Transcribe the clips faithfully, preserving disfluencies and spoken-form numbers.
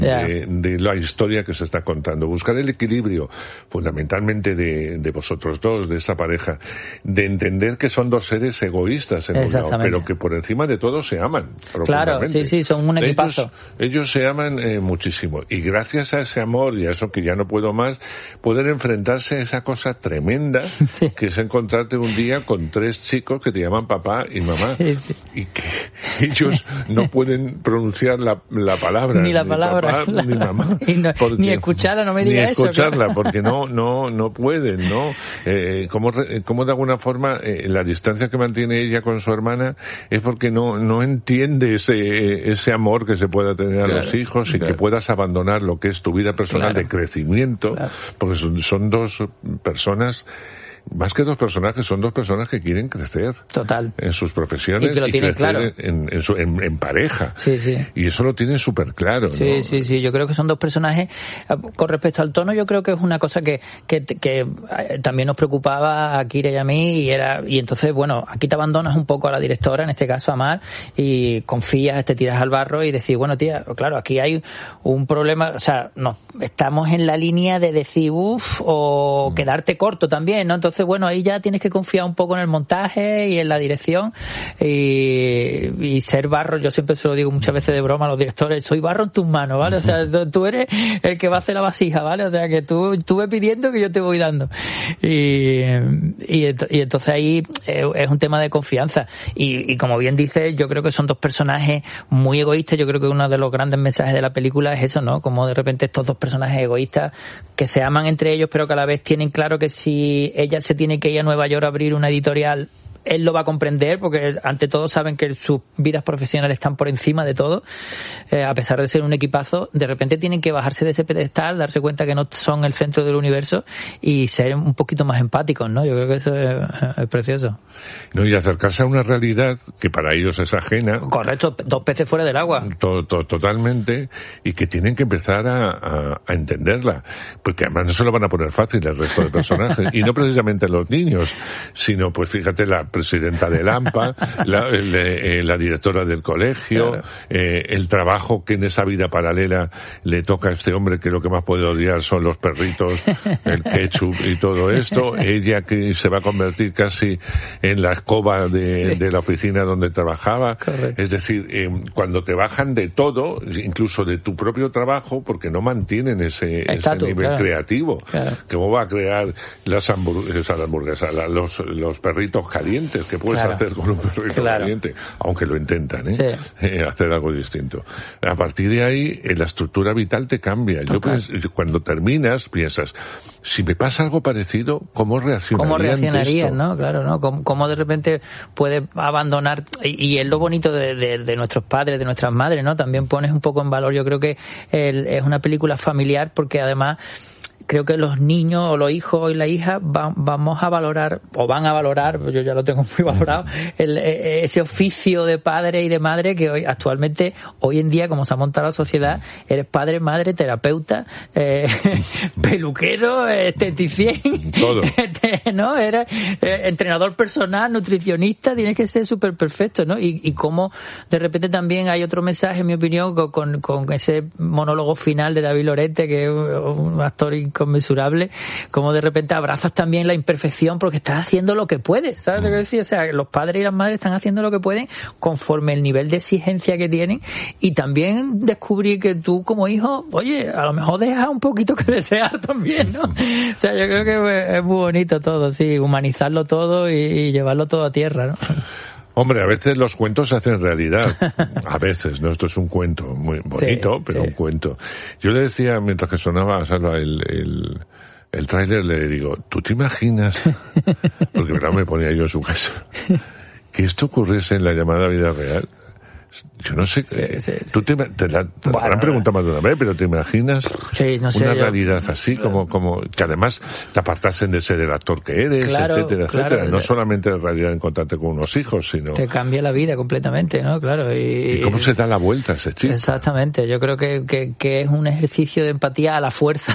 yeah. de, de la historia que se está contando. Buscar el equilibrio, fundamentalmente de, de vosotros dos, de esa pareja, de entender que son dos seres egoístas en un lado, pero que por encima de todo se aman. Claro, sí, sí, son un equipazo. Ellos, ellos se aman eh, muchísimo, y gracias a ese amor y a eso que ya no puedo más, poder enfrentarse a esa cosa tremenda sí. que es encontrarte un día con tres chicos que te llaman papá y mamá, sí, sí. y que ellos no pueden pronunciar la, la palabra, ni la palabra, papá, claro. ni mamá, y no, porque, ni escucharla, no me digas ni eso. escucharla, claro. porque no, no, no pueden, ¿no? Eh, como, como de alguna forma eh, la distancia que mantiene ella con su hermana es porque no, no entiende ese, ese amor que se pueda tener a claro, los hijos y claro. que puedas abandonar lo que es tu vida personal claro. de crecimiento, claro. porque son, son dos personas. Más que dos personajes, son dos personas que quieren crecer. Total. En sus profesiones y, que lo y crecer claro. en, en, en, su, en, en pareja. Sí, sí. Y eso lo tienen súper claro, ¿no? Sí, sí, sí. Yo creo que son dos personajes. Con respecto al tono, yo creo que es una cosa que, que, que también nos preocupaba a Kira y a mí. Y, era, y entonces, bueno, aquí te abandonas un poco a la directora, en este caso a Mar, y confías, te tiras al barro y decís, bueno, tía, claro, aquí hay un problema. O sea, no, estamos en la línea de decir, uff, o mm. quedarte corto también, ¿no? Entonces, bueno, ahí ya tienes que confiar un poco en el montaje y en la dirección y, y ser barro. Yo siempre se lo digo muchas veces de broma a los directores, soy barro en tus manos, ¿vale? O sea, tú eres el que va a hacer la vasija, ¿vale? O sea, que tú, tú ve pidiendo que yo te voy dando. Y, y, y entonces ahí es un tema de confianza. Y, y como bien dices, yo creo que son dos personajes muy egoístas. Yo creo que uno de los grandes mensajes de la película es eso, ¿no? Como de repente estos dos personajes egoístas que se aman entre ellos, pero que a la vez tienen claro que si ella se tiene que ir a Nueva York a abrir una editorial, él lo va a comprender, porque ante todo saben que sus vidas profesionales están por encima de todo, eh, a pesar de ser un equipazo. De repente tienen que bajarse de ese pedestal, darse cuenta que no son el centro del universo y ser un poquito más empáticos, ¿no? Yo creo que eso es, es precioso. No, y acercarse a una realidad que para ellos es ajena. Correcto, dos peces fuera del agua. To, to, totalmente, y que tienen que empezar a, a, a entenderla, porque además no se lo van a poner fácil el resto de personajes, y no precisamente los niños, sino pues fíjate la presidenta del A M P A, la, el, la directora del colegio, claro. eh, el trabajo que en esa vida paralela le toca a este hombre, que lo que más puede odiar son los perritos, el ketchup y todo esto, ella que se va a convertir casi en la escoba de, sí. de la oficina donde trabajaba. Correcto. Es decir, eh, cuando te bajan de todo, incluso de tu propio trabajo, porque no mantienen ese, ese nivel claro. creativo. Claro. ¿Cómo va a crear las hamburguesas, hamburguesas los, los perritos calientes? ¿Qué puedes claro. hacer con un perrito claro. caliente? Aunque lo intentan, ¿eh? Sí. eh hacer algo distinto. A partir de ahí, eh, la estructura vital te cambia. Yo pues, cuando terminas, piensas, si me pasa algo parecido, ¿cómo reaccionaría? ¿Cómo reaccionarías, no? Claro, ¿no? ¿Cómo, cómo de repente puedes abandonar? Y, y es lo bonito de, de, de nuestros padres, de nuestras madres, ¿no? También pones un poco en valor. Yo creo que el, es una película familiar porque además creo que los niños o los hijos y la hija van, vamos a valorar, o van a valorar, yo ya lo tengo muy valorado, el, ese oficio de padre y de madre que hoy actualmente, hoy en día, como se ha montado la sociedad, eres padre, madre, terapeuta, eh, peluquero, esteticien, todo. ¿no? Eres eh, entrenador personal, nutricionista, tienes que ser súper perfecto, ¿no? Y, y cómo de repente también hay otro mensaje, en mi opinión, con, con, con ese monólogo final de David Lorente, que es un actor inconmensurable, como de repente abrazas también la imperfección porque estás haciendo lo que puedes, ¿sabes lo que decía? O sea, los padres y las madres están haciendo lo que pueden conforme el nivel de exigencia que tienen, y también descubrir que tú como hijo, oye, a lo mejor dejas un poquito que desear también, ¿no? O sea, yo creo que es muy bonito todo, sí, humanizarlo todo y, y llevarlo todo a tierra, ¿no? Hombre, a veces los cuentos se hacen realidad. A veces, ¿no? Esto es un cuento muy bonito, sí, pero sí. un cuento. Yo le decía, mientras que sonaba, Salva, el, el, el tráiler, le digo, ¿tú te imaginas? Porque verdad me ponía yo en su casa. Que esto ocurriese en la llamada vida real. Yo no sé, sí, sí, tú te, te la te bueno, habrán preguntado más de una vez, pero ¿te imaginas sí, no sé, una yo, realidad así, como, como que además te apartasen de ser el actor que eres, claro, etcétera, claro, etcétera? No solamente la realidad de encontrarte con unos hijos, sino... Te cambia la vida completamente, ¿no? Claro. ¿Y, ¿Y cómo se da la vuelta ese chico? Exactamente, yo creo que, que, que es un ejercicio de empatía a la fuerza,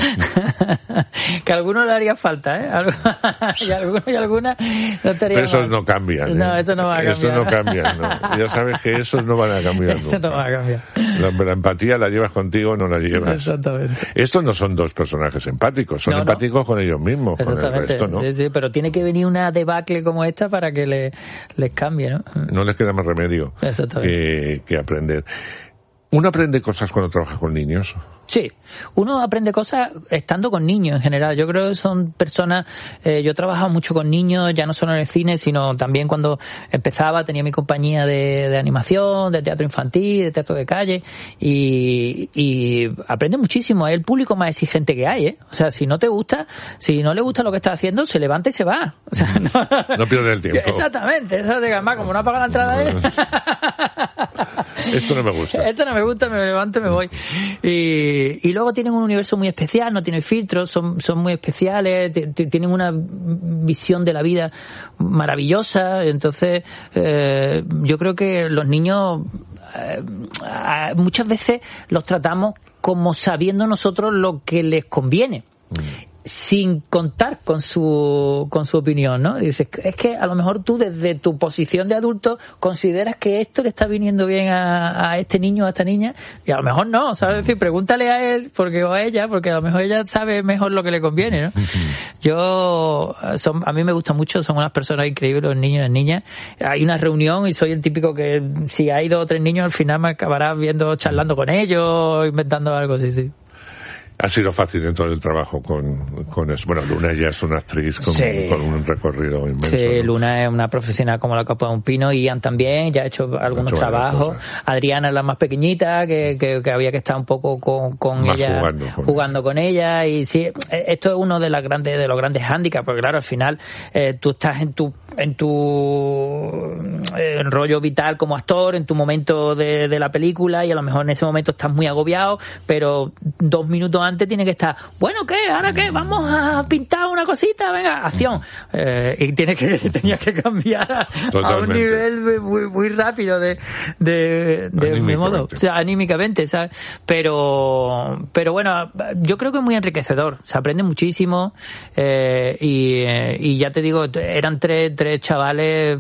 que a algunos le haría falta, ¿eh? y a algunos y a algunas no estaría Pero esos mal. no cambian, ¿eh? No, eso no va a cambiar. Eso no cambia, ¿no? Ya sabes que esos no van a cambiar nunca. No van a cambiar. La, la empatía la llevas contigo o no la llevas. Exactamente. Estos no son dos personajes empáticos, son no, empáticos no. con ellos mismos. Exactamente, con el resto, ¿no? sí, sí, pero tiene que venir una debacle como esta para que le, les cambie, ¿no? No les queda más remedio que, que aprender. ¿Uno aprende cosas cuando trabaja con niños? Sí, uno aprende cosas estando con niños en general. Yo creo que son personas, eh, yo he trabajado mucho con niños, ya no solo en el cine, sino también cuando empezaba, tenía mi compañía de, de animación, de teatro infantil, de teatro de calle, y, y aprende muchísimo. Es el público más exigente que hay, ¿eh? O sea, si no te gusta, si no le gusta lo que estás haciendo, se levanta y se va. O sea, no, no pierde el tiempo. Exactamente, eso de además, como no ha pagado la entrada de él. Esto no me gusta. Esto no me gusta, me levanto y me voy. Y Y luego tienen un universo muy especial, no tienen filtros, son, son muy especiales, t- t- tienen una visión de la vida maravillosa. Entonces, eh, yo creo que los niños eh, muchas veces los tratamos como sabiendo nosotros lo que les conviene. Mm. Sin contar con su con su opinión, ¿no? Dices, es que a lo mejor tú desde tu posición de adulto consideras que esto le está viniendo bien a, a este niño o a esta niña, y a lo mejor no, ¿sabes? Es decir, pregúntale a él porque o a ella, porque a lo mejor ella sabe mejor lo que le conviene, ¿no? Yo, son, a mí me gusta mucho, son unas personas increíbles, los niños y las niñas. Hay una reunión y soy el típico que si hay dos o tres niños al final me acabarás viendo, charlando con ellos, inventando algo, sí, sí. Ha sido fácil dentro del trabajo con, con eso. Bueno, Luna ya es una actriz con, sí. con un recorrido inmenso. Sí, ¿no? Luna es una profesional como la copa de un pino. Ian también, ya ha hecho algunos ha hecho trabajos. Adriana es la más pequeñita, que, que, que había que estar un poco con, con ella, jugando con, jugando ella. con ella. Y sí, esto es uno de las grandes, de los grandes hándicaps, porque claro, al final eh, tú estás en tu en tu eh, rollo vital como actor, en tu momento de, de la película, y a lo mejor en ese momento estás muy agobiado, pero dos minutos antes tiene que estar, bueno, ¿qué? ¿Ahora qué? Vamos a pintar una cosita, venga, acción. Eh, y tiene que tenía que cambiar a, a un nivel muy, muy rápido de, de, de, de modo, o sea, anímicamente, ¿sabes? Pero, pero bueno, yo creo que es muy enriquecedor, se aprende muchísimo, eh, y, y ya te digo, eran tres, tres chavales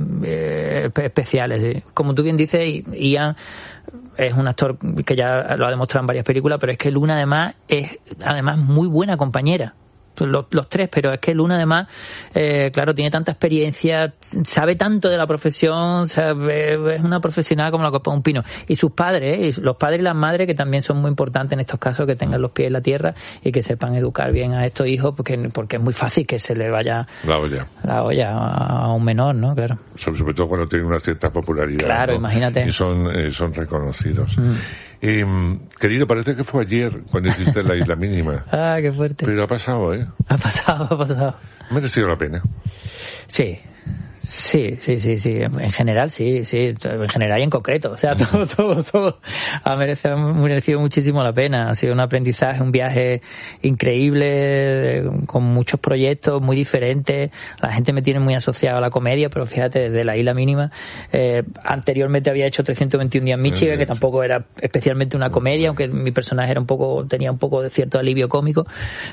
eh, especiales, ¿sí? Como tú bien dices, Ian es un actor que ya lo ha demostrado en varias películas, pero es que Luna además es además muy buena compañera. Los, los tres, pero es que Luna además, eh, claro, tiene tanta experiencia, sabe tanto de la profesión, sabe, es una profesional como la copa de un pino. Y sus padres, ¿eh? los padres y las madres, que también son muy importantes en estos casos, que tengan los pies en la tierra y que sepan educar bien a estos hijos, porque, porque es muy fácil que se le vaya la olla, la olla a, a un menor, ¿no? Claro. Sobre, sobre todo cuando tienen una cierta popularidad. Claro, ¿no? Imagínate. Y son, eh, son reconocidos. Mm. Eh, querido, parece que fue ayer cuando hiciste La Isla Mínima. Ah, qué fuerte. Pero ha pasado, ¿eh? Ha pasado, ha pasado. Ha merecido la pena. Sí. Sí, sí, sí, sí. En general, sí, sí. En general y en concreto. O sea, todo, todo, todo ha merecido, merecido muchísimo la pena. Ha sido un aprendizaje, un viaje increíble, con muchos proyectos muy diferentes. La gente me tiene muy asociado a la comedia, pero fíjate, desde La Isla Mínima. Eh, anteriormente había hecho trescientos veintiún días en Michigan, que tampoco era especialmente una comedia, aunque mi personaje era un poco, tenía un poco de cierto alivio cómico.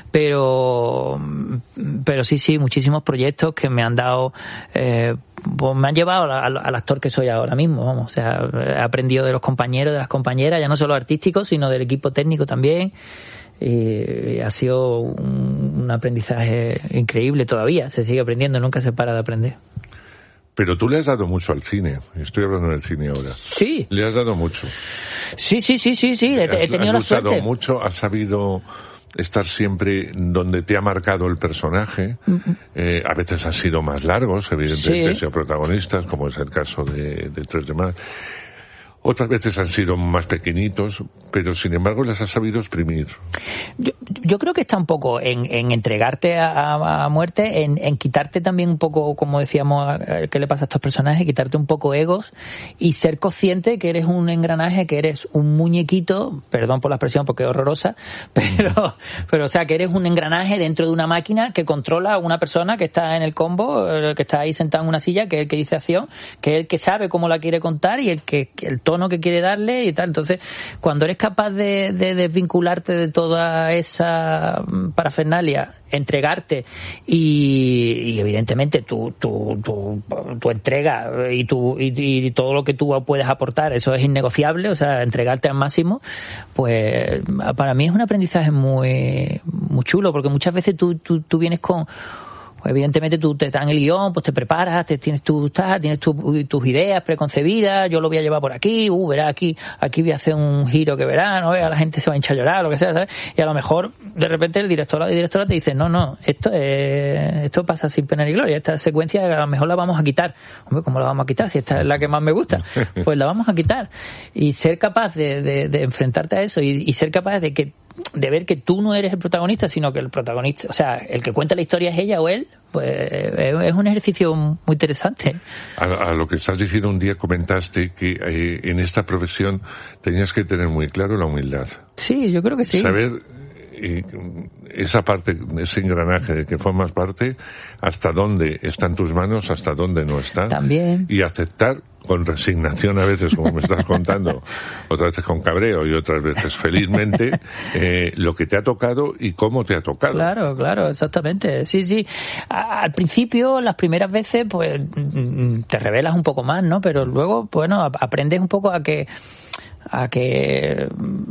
Pero, pero sí, sí, muchísimos proyectos que me han dado, eh, pues me han llevado al, al actor que soy ahora mismo, vamos, o sea, he aprendido de los compañeros, de las compañeras, ya no solo artísticos, sino del equipo técnico también, y, y ha sido un, un aprendizaje increíble todavía, se sigue aprendiendo, nunca se para de aprender. Pero tú le has dado mucho al cine, estoy hablando del cine ahora. Sí. Le has dado mucho. Sí, sí, sí, sí, sí, he, he tenido has la suerte. Has luchado mucho, has sabido estar siempre donde te ha marcado el personaje. Uh-huh. Eh, a veces han sido más largos, evidentemente, han sido protagonistas, como es el caso de, de Tres de Mar. Otras veces han sido más pequeñitos, pero sin embargo las has sabido exprimir. Yo, yo creo que está un poco en, en entregarte a, a muerte, en, en quitarte también un poco, como decíamos, qué le pasa a estos personajes, quitarte un poco egos y ser consciente que eres un engranaje, que eres un muñequito, perdón por la expresión porque es horrorosa, pero, pero o sea, que eres un engranaje dentro de una máquina que controla a una persona que está en el combo, que está ahí sentado en una silla, que es el que dice acción, que es el que sabe cómo la quiere contar y el que el tono que quiere darle y tal. Entonces, cuando eres capaz de, de desvincularte de toda esa parafernalia, entregarte y, y evidentemente tu, tu, tu, tu entrega y, tu, y, y todo lo que tú puedes aportar, eso es innegociable, o sea, entregarte al máximo, pues para mí es un aprendizaje muy, muy chulo, porque muchas veces tú, tú, tú vienes con... Evidentemente tú te dan el guión, pues te preparas, te tienes tu, tienes tu, tus ideas preconcebidas, yo lo voy a llevar por aquí, uh, verás aquí, aquí voy a hacer un giro que verás, no, la gente se va a hinchar a llorar, lo que sea, ¿sabes? Y a lo mejor, de repente el director o la directora te dice, no, no, esto es, esto pasa sin pena ni gloria, esta secuencia a lo mejor la vamos a quitar. Hombre, ¿cómo la vamos a quitar? Si esta es la que más me gusta, pues la vamos a quitar. Y ser capaz de, de, de enfrentarte a eso y, y ser capaz de que de ver que tú no eres el protagonista, sino que el protagonista, o sea, el que cuenta la historia es ella o él, pues es un ejercicio muy interesante. A, a lo que estás diciendo, un día comentaste que eh, en esta profesión tenías que tener muy claro la humildad. Sí, yo creo que sí. Saber eh, esa parte, ese engranaje de que formas parte, hasta dónde está en tus manos, hasta dónde no está. También. Y aceptar con resignación a veces, como me estás contando, otras veces con cabreo y otras veces felizmente, eh, lo que te ha tocado y cómo te ha tocado. Claro, claro, exactamente. Sí, sí. A, al principio, las primeras veces, pues te revelas un poco más, ¿no? Pero luego, bueno, aprendes un poco a que a que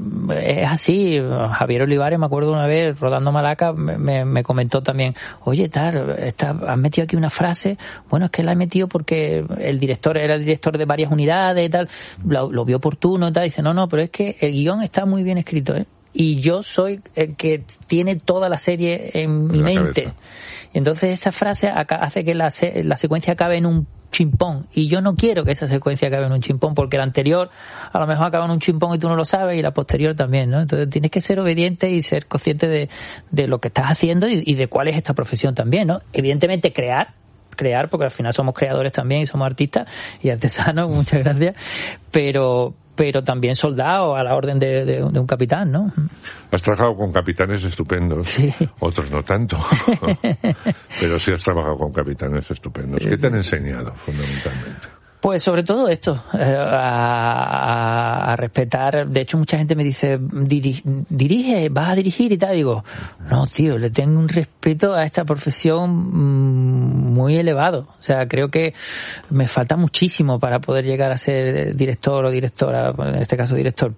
es así. Javier Olivares, me acuerdo una vez rodando Malaca, me, me comentó también, oye, tal, está, has metido aquí una frase, bueno, es que la he metido porque el director era el director de varias unidades y tal, lo, lo vio oportuno y tal, dice, no, no, pero es que el guión está muy bien escrito, ¿eh? Y yo soy el que tiene toda la serie en mi mente. Cabeza. Y entonces esa frase hace que la, la secuencia acabe en un chimpón. Y yo no quiero que esa secuencia acabe en un chimpón, porque la anterior a lo mejor acaba en un chimpón y tú no lo sabes, y la posterior también, ¿no? Entonces tienes que ser obediente y ser consciente de, de lo que estás haciendo y, y de cuál es esta profesión también, ¿no? Evidentemente crear, crear, porque al final somos creadores también y somos artistas y artesanos, muchas gracias, pero... pero también soldado a la orden de, de, de un capitán, ¿no? Has trabajado con capitanes estupendos, sí. Otros no tanto, pero sí has trabajado con capitanes estupendos. Sí, ¿qué te han enseñado, fundamentalmente? Pues sobre todo esto, eh, a, a respetar. De hecho, mucha gente me dice, Diri, dirige, vas a dirigir y tal. Digo, no, tío, le tengo un respeto a esta profesión mmm, muy elevado. O sea, creo que me falta muchísimo para poder llegar a ser director o directora, en este caso director.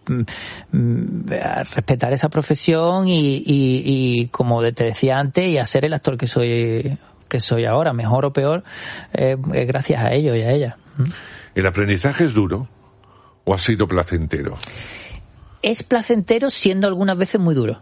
Mm, a respetar esa profesión y, y, y, como te decía antes, y a ser el actor que soy que soy ahora, mejor o peor, eh, gracias a ellos y a ella. ¿El aprendizaje es duro o ha sido placentero? Es placentero, siendo algunas veces muy duro.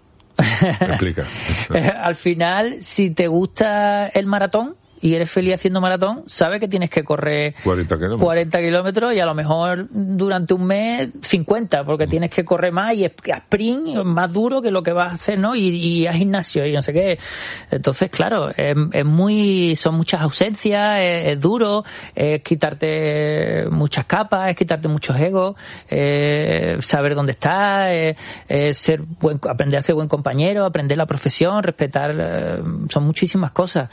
Explica. Al final, si te gusta el maratón y eres feliz haciendo maratón, sabes que tienes que correr cuarenta kilómetros. cuarenta kilómetros y a lo mejor durante un mes cincuenta, porque mm. tienes que correr más y es sprint más duro que lo que vas a hacer, ¿no? Y, y a gimnasio y no sé qué. Entonces, claro, es, es muy, son muchas ausencias, es, es duro, es quitarte muchas capas, es quitarte muchos egos, es saber dónde estás, es, es ser buen, aprender a ser buen compañero, aprender la profesión, respetar, son muchísimas cosas.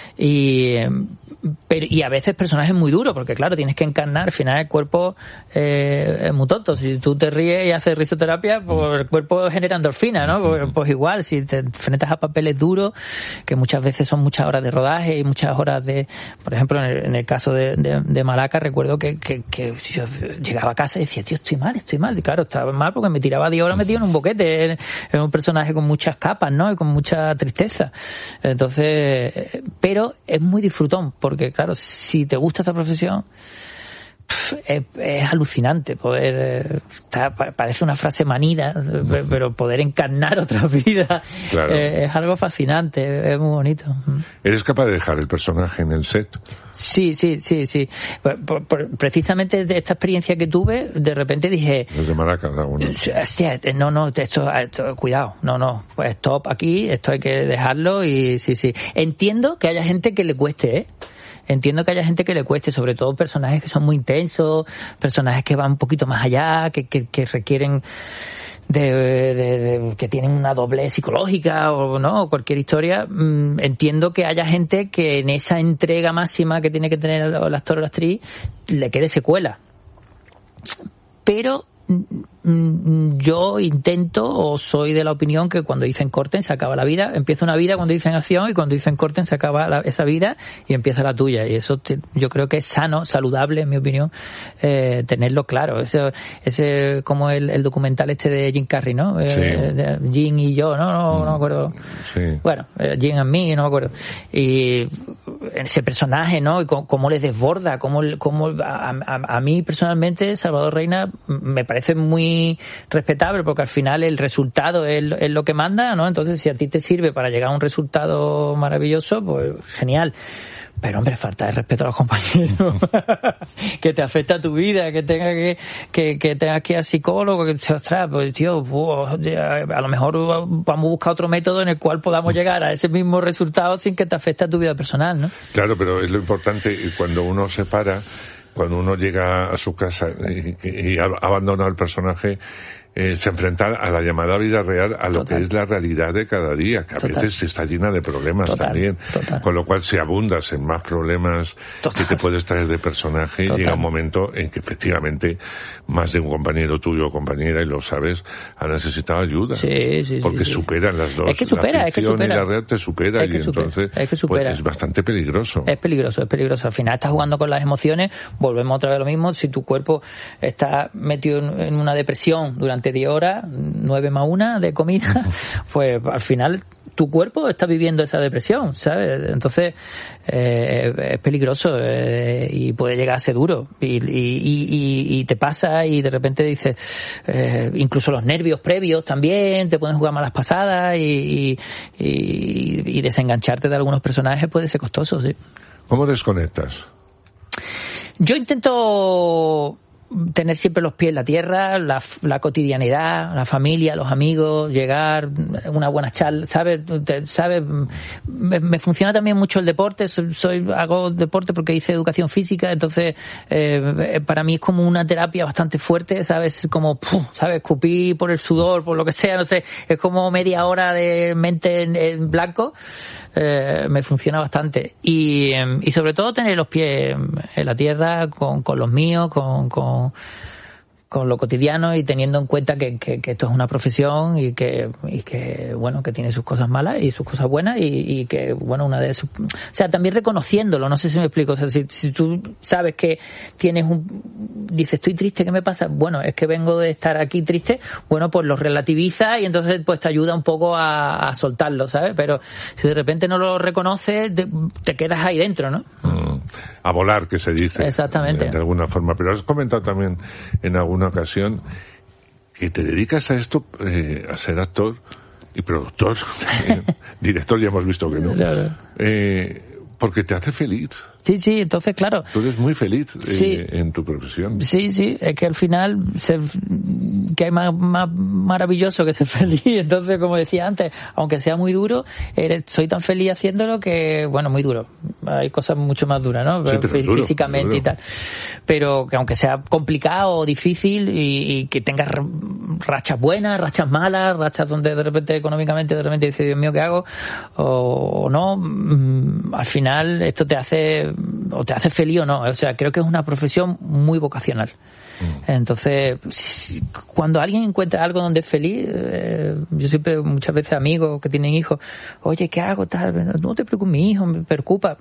Y pero y a veces personajes muy duros, porque claro, tienes que encarnar, al final el cuerpo eh, es muy tonto. Si tú te ríes y haces risoterapia, pues el cuerpo genera endorfina, ¿no? Pues, pues igual, si te enfrentas a papeles duros, que muchas veces son muchas horas de rodaje y muchas horas de, por ejemplo, en el, en el caso de, de, de Malaca, recuerdo que, que, que yo llegaba a casa y decía, tío, estoy mal, estoy mal. Y claro, estaba mal porque me tiraba diez horas metido en un boquete, en, en un personaje con muchas capas, ¿no? Y con mucha tristeza. Entonces, pero es muy disfrutón, porque claro, si te gusta esta profesión, pff, es, es alucinante poder, está, parece una frase manida, pero poder encarnar otra vida, claro. eh, es algo fascinante, es muy bonito. ¿Eres capaz de dejar el personaje en el set? Sí, sí, sí, sí. Por, por, precisamente de esta experiencia que tuve, de repente dije... Desde Maracas, alguno. Hostia, no, no, esto, esto, cuidado, no, no, pues stop aquí, esto hay que dejarlo y sí, sí. Entiendo que haya gente que le cueste, ¿eh? Entiendo que haya gente que le cueste, sobre todo personajes que son muy intensos, personajes que van un poquito más allá, que, que, que requieren... De, de, de que tienen una doblez psicológica o no, cualquier historia. Mmm, entiendo que haya gente que en esa entrega máxima que tiene que tener el, el actor o la actriz le quede secuela. pero yo intento o soy de la opinión que cuando dicen corten se acaba la vida, empieza una vida cuando dicen acción, y cuando dicen corten se acaba la, esa vida y empieza la tuya, y eso te, yo creo que es sano, saludable en mi opinión, eh, tenerlo claro. Ese, ese como el, el documental este de Jim Carrey, ¿no? Sí. Eh, Jim y yo, no, no, no me acuerdo. Sí. Bueno, eh, Jim and me, no me acuerdo. Y ese personaje, ¿no? Y cómo, cómo les desborda, cómo, cómo a, a, a mí personalmente Salvador Reina me parece muy respetable, porque al final el resultado es, es lo que manda, ¿no? Entonces, si a ti te sirve para llegar a un resultado maravilloso, pues genial. Pero, hombre, falta de respeto a los compañeros. Que te afecta a tu vida, que tenga que, que, que tengas que ir al psicólogo, que, ostras, pues, tío, pues, a lo mejor vamos a buscar otro método en el cual podamos llegar a ese mismo resultado sin que te afecte a tu vida personal, ¿no? Claro, pero es lo importante, cuando uno se para, cuando uno llega a su casa y, y abandona al personaje, eh, se enfrenta a la llamada vida real, a lo total. Que es la realidad de cada día, que a total. Veces está llena de problemas total. También, total. Con lo cual si abundas en más problemas total. Que te puedes traer de personaje, total. Llega un momento en que efectivamente más de un compañero tuyo o compañera, y lo sabes, ha necesitado ayuda. Sí, sí, porque sí, superan las dos. Es que supera, la es que supera. Y la real te supera, es que y supera, entonces es, que supera. Pues es bastante peligroso. Es peligroso, es peligroso. Al final estás jugando con las emociones, volvemos otra vez a lo mismo. Si tu cuerpo está metido en una depresión durante diez horas, nueve más una de comida, pues al final tu cuerpo está viviendo esa depresión, ¿sabes? Entonces eh, es peligroso eh, y puede llegar a ser duro, y, y, y, y te pasa y de repente dices, eh, incluso los nervios previos también te pueden jugar malas pasadas, y, y, y, y desengancharte de algunos personajes puede ser costoso, sí. ¿Cómo desconectas? Yo intento tener siempre los pies en la tierra, la, la cotidianidad, la familia, los amigos, llegar, una buena charla, ¿sabes? ¿Sabes? Me, me funciona también mucho el deporte, soy, soy hago deporte porque hice educación física, entonces eh, para mí es como una terapia bastante fuerte, ¿sabes? Como, ¿sabes? Escupí por el sudor, por lo que sea, no sé, es como media hora de mente en, en blanco. Eh, me funciona bastante, y, y sobre todo tener los pies en la tierra con, con los míos, con, con, con lo cotidiano, y teniendo en cuenta que, que, que esto es una profesión, y que, y que bueno, que tiene sus cosas malas y sus cosas buenas, y, y que bueno, una de sus, o sea, también reconociéndolo, no sé si me explico, o sea, si, si tú sabes que tienes un, dices, estoy triste, ¿qué me pasa? Bueno, es que vengo de estar aquí triste, bueno, pues lo relativiza, y entonces pues te ayuda un poco a, a soltarlo, ¿sabes? Pero si de repente no lo reconoces, te, te quedas ahí dentro, ¿no? Mm, a volar, que se dice. Exactamente. De, de alguna forma, pero has comentado también en alguna ocasión que te dedicas a esto, eh, a ser actor y productor, eh, director ya hemos visto que no, claro. eh, porque te hace feliz. Sí, sí, entonces claro. Tú eres muy feliz eh, sí. en tu profesión. Sí, sí, es que al final se, que hay más, más maravilloso que ser feliz. Entonces, como decía antes, aunque sea muy duro, eres, soy tan feliz haciéndolo que, bueno, muy duro. Hay cosas mucho más duras, ¿no? Sí, pero duro, físicamente duro. Y tal. Pero que aunque sea complicado o difícil, y, y que tengas rachas buenas, rachas malas, rachas donde de repente económicamente de repente dices, Dios mío, ¿qué hago? O, o no, al final esto te hace o te hace feliz o no, o sea, creo que es una profesión muy vocacional. Mm. Entonces, cuando alguien encuentra algo donde es feliz, eh, yo siempre, muchas veces amigos que tienen hijos, oye, ¿qué hago? Tal, no te preocupes, mi hijo me preocupa.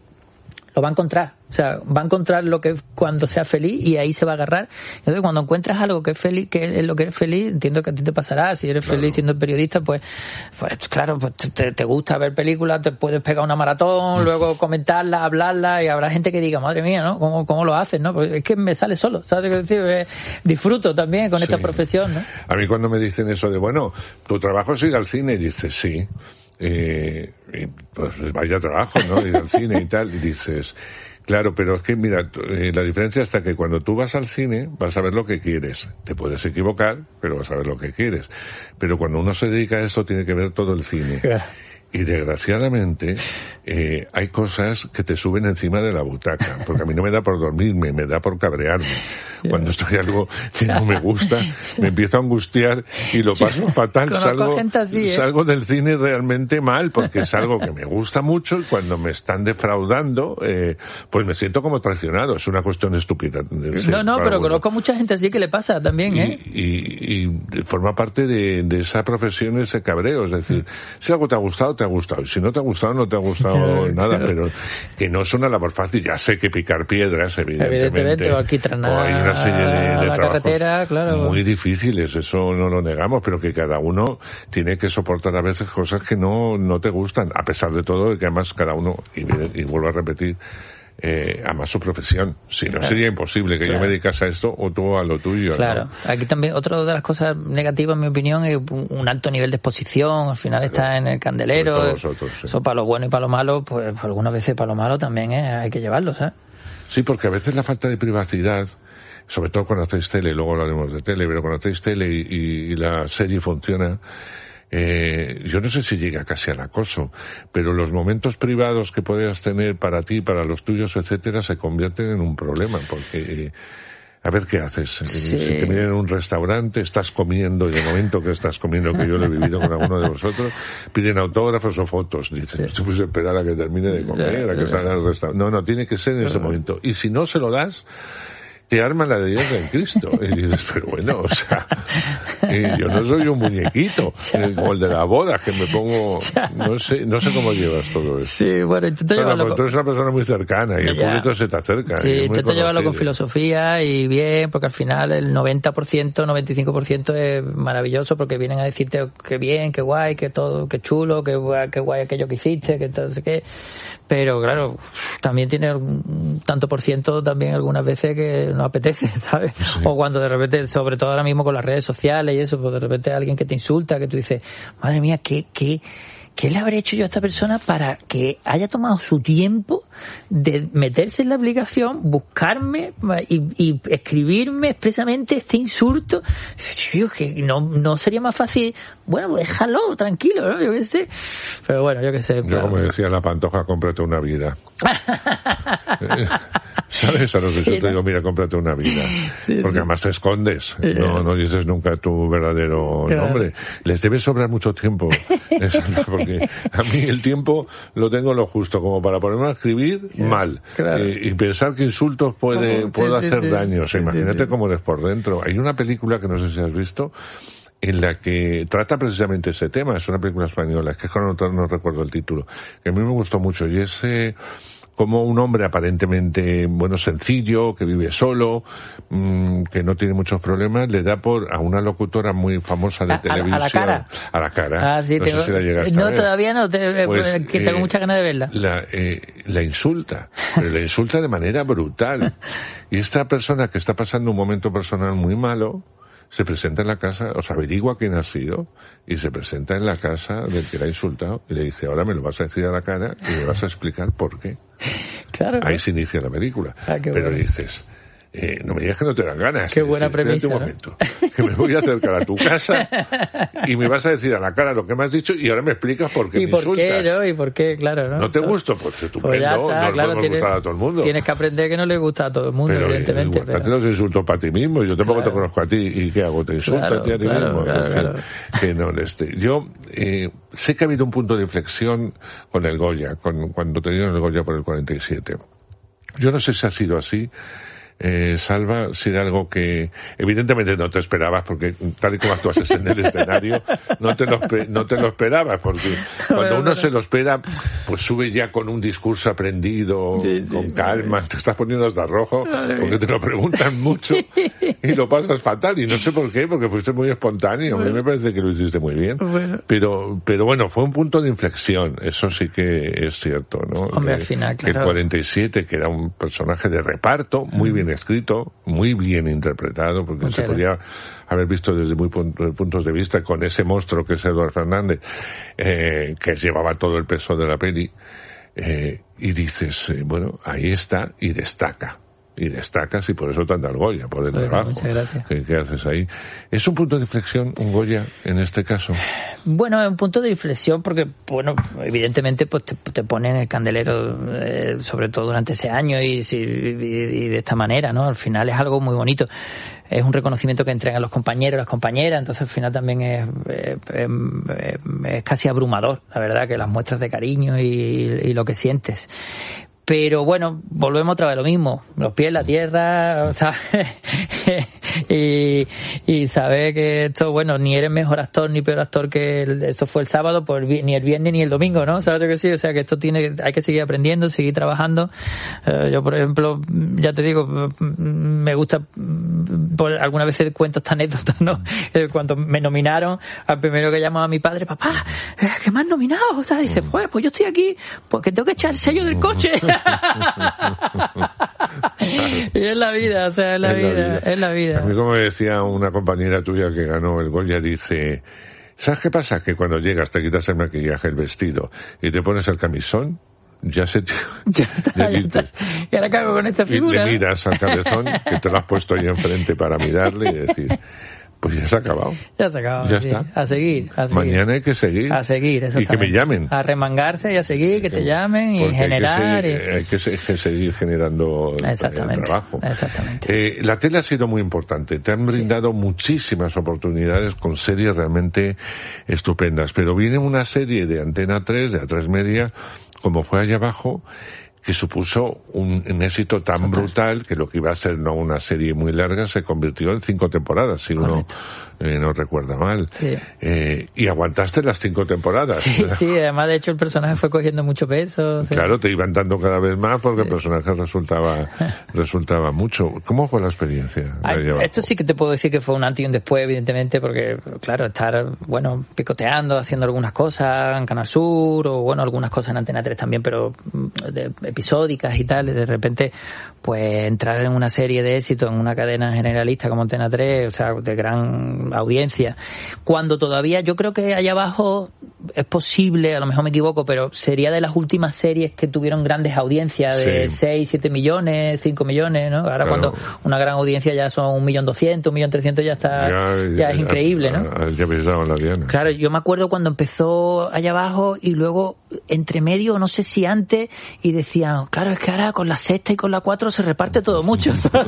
Lo va a encontrar, o sea, va a encontrar lo que cuando sea feliz, y ahí se va a agarrar. Entonces, cuando encuentras algo que es feliz, que es lo que eres feliz, entiendo que a ti te pasará. Si eres claro. feliz siendo periodista, pues, pues claro, pues te, te gusta ver películas, te puedes pegar una maratón, Uf. luego comentarla, hablarla, y habrá gente que diga, madre mía, ¿no? ¿Cómo, cómo lo haces, no? Pues es que me sale solo, ¿sabes qué decir? Eh, disfruto también con sí. esta profesión, ¿no? A mí cuando me dicen eso de, bueno, tu trabajo es ir al cine, y dices, sí, eh, y pues vaya trabajo, ¿no? Ir al cine y tal, y dices... Claro, pero es que, mira, eh, la diferencia está que cuando tú vas al cine vas a ver lo que quieres. Te puedes equivocar, pero vas a ver lo que quieres. Pero cuando uno se dedica a eso tiene que ver todo el cine. Y desgraciadamente eh, hay cosas que te suben encima de la butaca, porque a mí no me da por dormirme, me da por cabrearme. Cuando estoy algo que no me gusta, me empiezo a angustiar y lo paso fatal. Salgo, así, ¿eh? salgo del cine realmente mal, porque es algo que me gusta mucho y cuando me están defraudando, eh, pues me siento como traicionado. Es una cuestión estúpida. No, no, pero conozco mucha gente así que le pasa también, ¿eh? Y, y, y forma parte de, de esa profesión, ese cabreo. Es decir, si algo te ha gustado, te ha gustado. Y si no te ha gustado, no te ha gustado nada. Pero que no es una labor fácil. Ya sé que picar piedras, evidentemente. Evidentemente, o aquí tranar, hay una serie de, de la carretera, claro. muy difíciles, eso no lo negamos, pero que cada uno tiene que soportar a veces cosas que no, no te gustan, a pesar de todo, y que además cada uno, y, y vuelvo a repetir, Eh, ama su profesión. Si no, claro, sería imposible que claro. yo me dedicase a esto o tú a lo tuyo. Claro. ¿no? Aquí también, otra de las cosas negativas, en mi opinión, es un alto nivel de exposición. Al final claro. está en el candelero. Nosotros, sí. Eso para lo bueno y para lo malo, pues algunas veces para lo malo también ¿eh? hay que llevarlo, ¿sabes? Sí, porque a veces la falta de privacidad, sobre todo cuando hacéis tele, luego hablaremos de tele, pero cuando hacéis tele y, y, y la serie funciona, Eh, yo no sé si llega casi al acoso, pero los momentos privados que puedas tener para ti, para los tuyos, etcétera, se convierten en un problema, porque eh, a ver qué haces. Sí. Si te vienen en un restaurante, estás comiendo, y de momento que estás comiendo, que yo lo he vivido con alguno de vosotros, piden autógrafos o fotos. Dices, no te puedes esperar a que termine de comer, a que salga del restaurante. No, no, tiene que ser en ese momento. Y si no se lo das, te arman la de Dios en Cristo. Y dices, pero bueno, o sea, yo no soy un muñequito, como el de la boda, que me pongo, no sé, no sé cómo llevas todo eso. Sí, bueno, intento claro, llevarlo. Tú eres una persona muy cercana y el ya. público se te acerca. Sí, intento llevarlo con filosofía y bien, porque al final el noventa por ciento, noventa y cinco por ciento es maravilloso, porque vienen a decirte que bien, que guay, que todo, que chulo, que guay, que guay aquello que hiciste, que todo, no sé qué. Pero claro, también tiene un tanto por ciento también algunas veces que no apetece, ¿sabes? Sí. O cuando de repente, sobre todo ahora mismo con las redes sociales y eso, pues de repente hay alguien que te insulta, que tú dices, madre mía, ¿qué, qué, qué le habré hecho yo a esta persona para que haya tomado su tiempo de meterse en la aplicación, buscarme y, y escribirme expresamente este insulto? Tío, que no, no sería más fácil, bueno, pues déjalo, tranquilo, ¿no? Yo qué sé. Pero bueno, yo qué sé. Yo, como decía la Pantoja, cómprate una vida. ¿Sabes? A lo que sí, yo te ¿no? digo, mira, cómprate una vida. Sí, porque sí. además te escondes. Sí. No, no dices nunca tu verdadero claro. nombre. Les debe sobrar mucho tiempo. Eso, porque a mí el tiempo lo tengo lo justo, como para ponerme a escribir yeah. mal. Claro. Eh, y pensar que insultos puede, oh, puedo sí, hacer sí, daño. Sí, o sea, sí, imagínate sí. cómo eres por dentro. Hay una película que no sé si has visto, en la que trata precisamente ese tema. Es una película española, es que no, no recuerdo el título, que a mí me gustó mucho, y es eh, como un hombre aparentemente, bueno, sencillo, que vive solo, mmm, que no tiene muchos problemas, le da por a una locutora muy famosa de a, televisión. A la cara. A la cara. Ah, sí, no tengo, sé si la llegaste no, a ver. todavía no, te, pues, que tengo eh, muchas ganas de verla. La, eh, la insulta, pero la insulta de manera brutal. Y esta persona que está pasando un momento personal muy malo, se presenta en la casa, o sea, averigua quién ha sido, y se presenta en la casa del que la ha insultado, y le dice, ahora me lo vas a decir a la cara, y me vas a explicar por qué. Claro. Ahí se inicia la película. Ah, pero bueno. dices, eh, no me digas que no te dan ganas. Qué buena decir, premisa, un momento, ¿no? Que me voy a acercar a tu casa y me vas a decir a la cara lo que me has dicho y ahora me explicas por qué ¿Y me por insultas. qué, no? ¿Y por qué? Claro, ¿no? ¿No te Eso... gusto? Pues estupendo, pues ya está, no claro, podemos tienes, gustar a todo el mundo. Tienes que aprender que no le gusta a todo el mundo, pero, evidentemente. Igual, pero... los insultos para ti mismo, yo tampoco claro. te conozco a ti, ¿y qué hago? ¿Te insulto claro, a ti a ti claro, mismo? Claro, en fin, claro. Que no este. Yo eh, sé que ha habido un punto de inflexión con el Goya, con, cuando te dieron el Goya por el cuarenta y siete. Yo no sé si ha sido así. Eh, Salva, si de algo que evidentemente no te esperabas, porque tal y como actuases en el escenario no te lo, no te lo esperabas, porque cuando uno se lo espera, pues sube ya con un discurso aprendido, sí, sí, con calma, sí. Te estás poniendo hasta rojo, porque te lo preguntan mucho y lo pasas fatal, y no sé por qué, porque fuiste muy espontáneo. Bueno. A mí me parece que lo hiciste muy bien, bueno. pero pero bueno, fue un punto de inflexión, eso sí que es cierto, ¿no? Hombre, que, al final, claro. El cuarenta y siete, que era un personaje de reparto, muy mm. bien escrito, muy bien interpretado, porque Muchas se podía gracias. haber visto desde muy puntos de vista, con ese monstruo que es Eduard Fernández, eh, que llevaba todo el peso de la peli, eh, y dices, eh, bueno, ahí está, y destaca. y destacas, y por eso te han dado el Goya, por el bueno, trabajo que, que haces ahí. ¿Es un punto de inflexión, un Goya, en este caso? Bueno, es un punto de inflexión porque, bueno, evidentemente pues te, te ponen el candelero, eh, sobre todo durante ese año y, y, y de esta manera, ¿no? Al final es algo muy bonito. Es un reconocimiento que entregan los compañeros, las compañeras, entonces al final también es, es, es, es casi abrumador, la verdad, que las muestras de cariño y, y lo que sientes. Pero bueno, volvemos otra vez a lo mismo, los pies en la tierra, ¿sabes? y, y saber que esto, bueno, ni eres mejor actor ni peor actor que el, esto fue el sábado, pues ni el viernes ni el domingo, ¿no? ¿Sabes lo que sí? O sea, que esto tiene, hay que seguir aprendiendo, seguir trabajando. Uh, yo, por ejemplo, ya te digo, me gusta, por algunas veces cuento esta anécdota, ¿no? Cuando me nominaron, al primero que llamaba a mi padre, papá, ¿qué me han nominado? O sea, dice, pues, pues yo estoy aquí porque tengo que echar el sello del coche. Y es la vida, o sea, es la, es vida, la vida, es la vida. A mí, como decía una compañera tuya que ganó el Goya, dice, ¿sabes qué pasa? Que cuando llegas te quitas el maquillaje, el vestido y te pones el camisón, ya se te... Ya está, ya está. Y ahora cago con esta figura. Y le miras al cabezón, que te lo has puesto ahí enfrente para mirarle y decir... Pues ya se ha acabado. Ya se ha acabado. Ya sí. está. A seguir, a seguir. Mañana hay que seguir. A seguir, y que me llamen. A remangarse y a seguir, que te llamen y generar. Hay que, seguir, y... hay que, hay que seguir generando exactamente, el trabajo. Exactamente. Eh, la tele ha sido muy importante. Te han brindado sí. muchísimas oportunidades con series realmente estupendas. Pero viene una serie de Antena tres, de A tres Media, como fue Allá Abajo, que supuso un, un éxito tan Total. brutal que lo que iba a ser no una serie muy larga se convirtió en cinco temporadas, si Correcto. uno eh, no recuerda mal. Sí. Eh, y aguantaste las cinco temporadas. Sí, sí, además de hecho el personaje fue cogiendo mucho peso. Claro, sí. te iban dando cada vez más porque sí. el personaje resultaba resultaba mucho. ¿Cómo fue la experiencia? Ay, esto sí que te puedo decir que fue un antes y un después, evidentemente, porque claro, estar, bueno, picoteando, haciendo algunas cosas en Canal Sur o bueno, algunas cosas en Antena tres también, pero de, episódicas y tal, de repente pues entrar en una serie de éxito en una cadena generalista como Antena tres, o sea, de gran audiencia, cuando todavía yo creo que Allá Abajo es posible, a lo mejor me equivoco, pero sería de las últimas series que tuvieron grandes audiencias de sí. seis, siete millones, cinco millones, ¿no? Ahora claro. cuando una gran audiencia ya son un millón doscientos, un millón trescientos ya está, ya, ya, ya es ya, increíble, ¿no? Ya pensaba la Diana. Claro, yo me acuerdo cuando empezó Allá Abajo y luego entre medio, no sé si antes, y decían, claro, es que ahora con la sexta y con la cuatro se reparte todo mucho.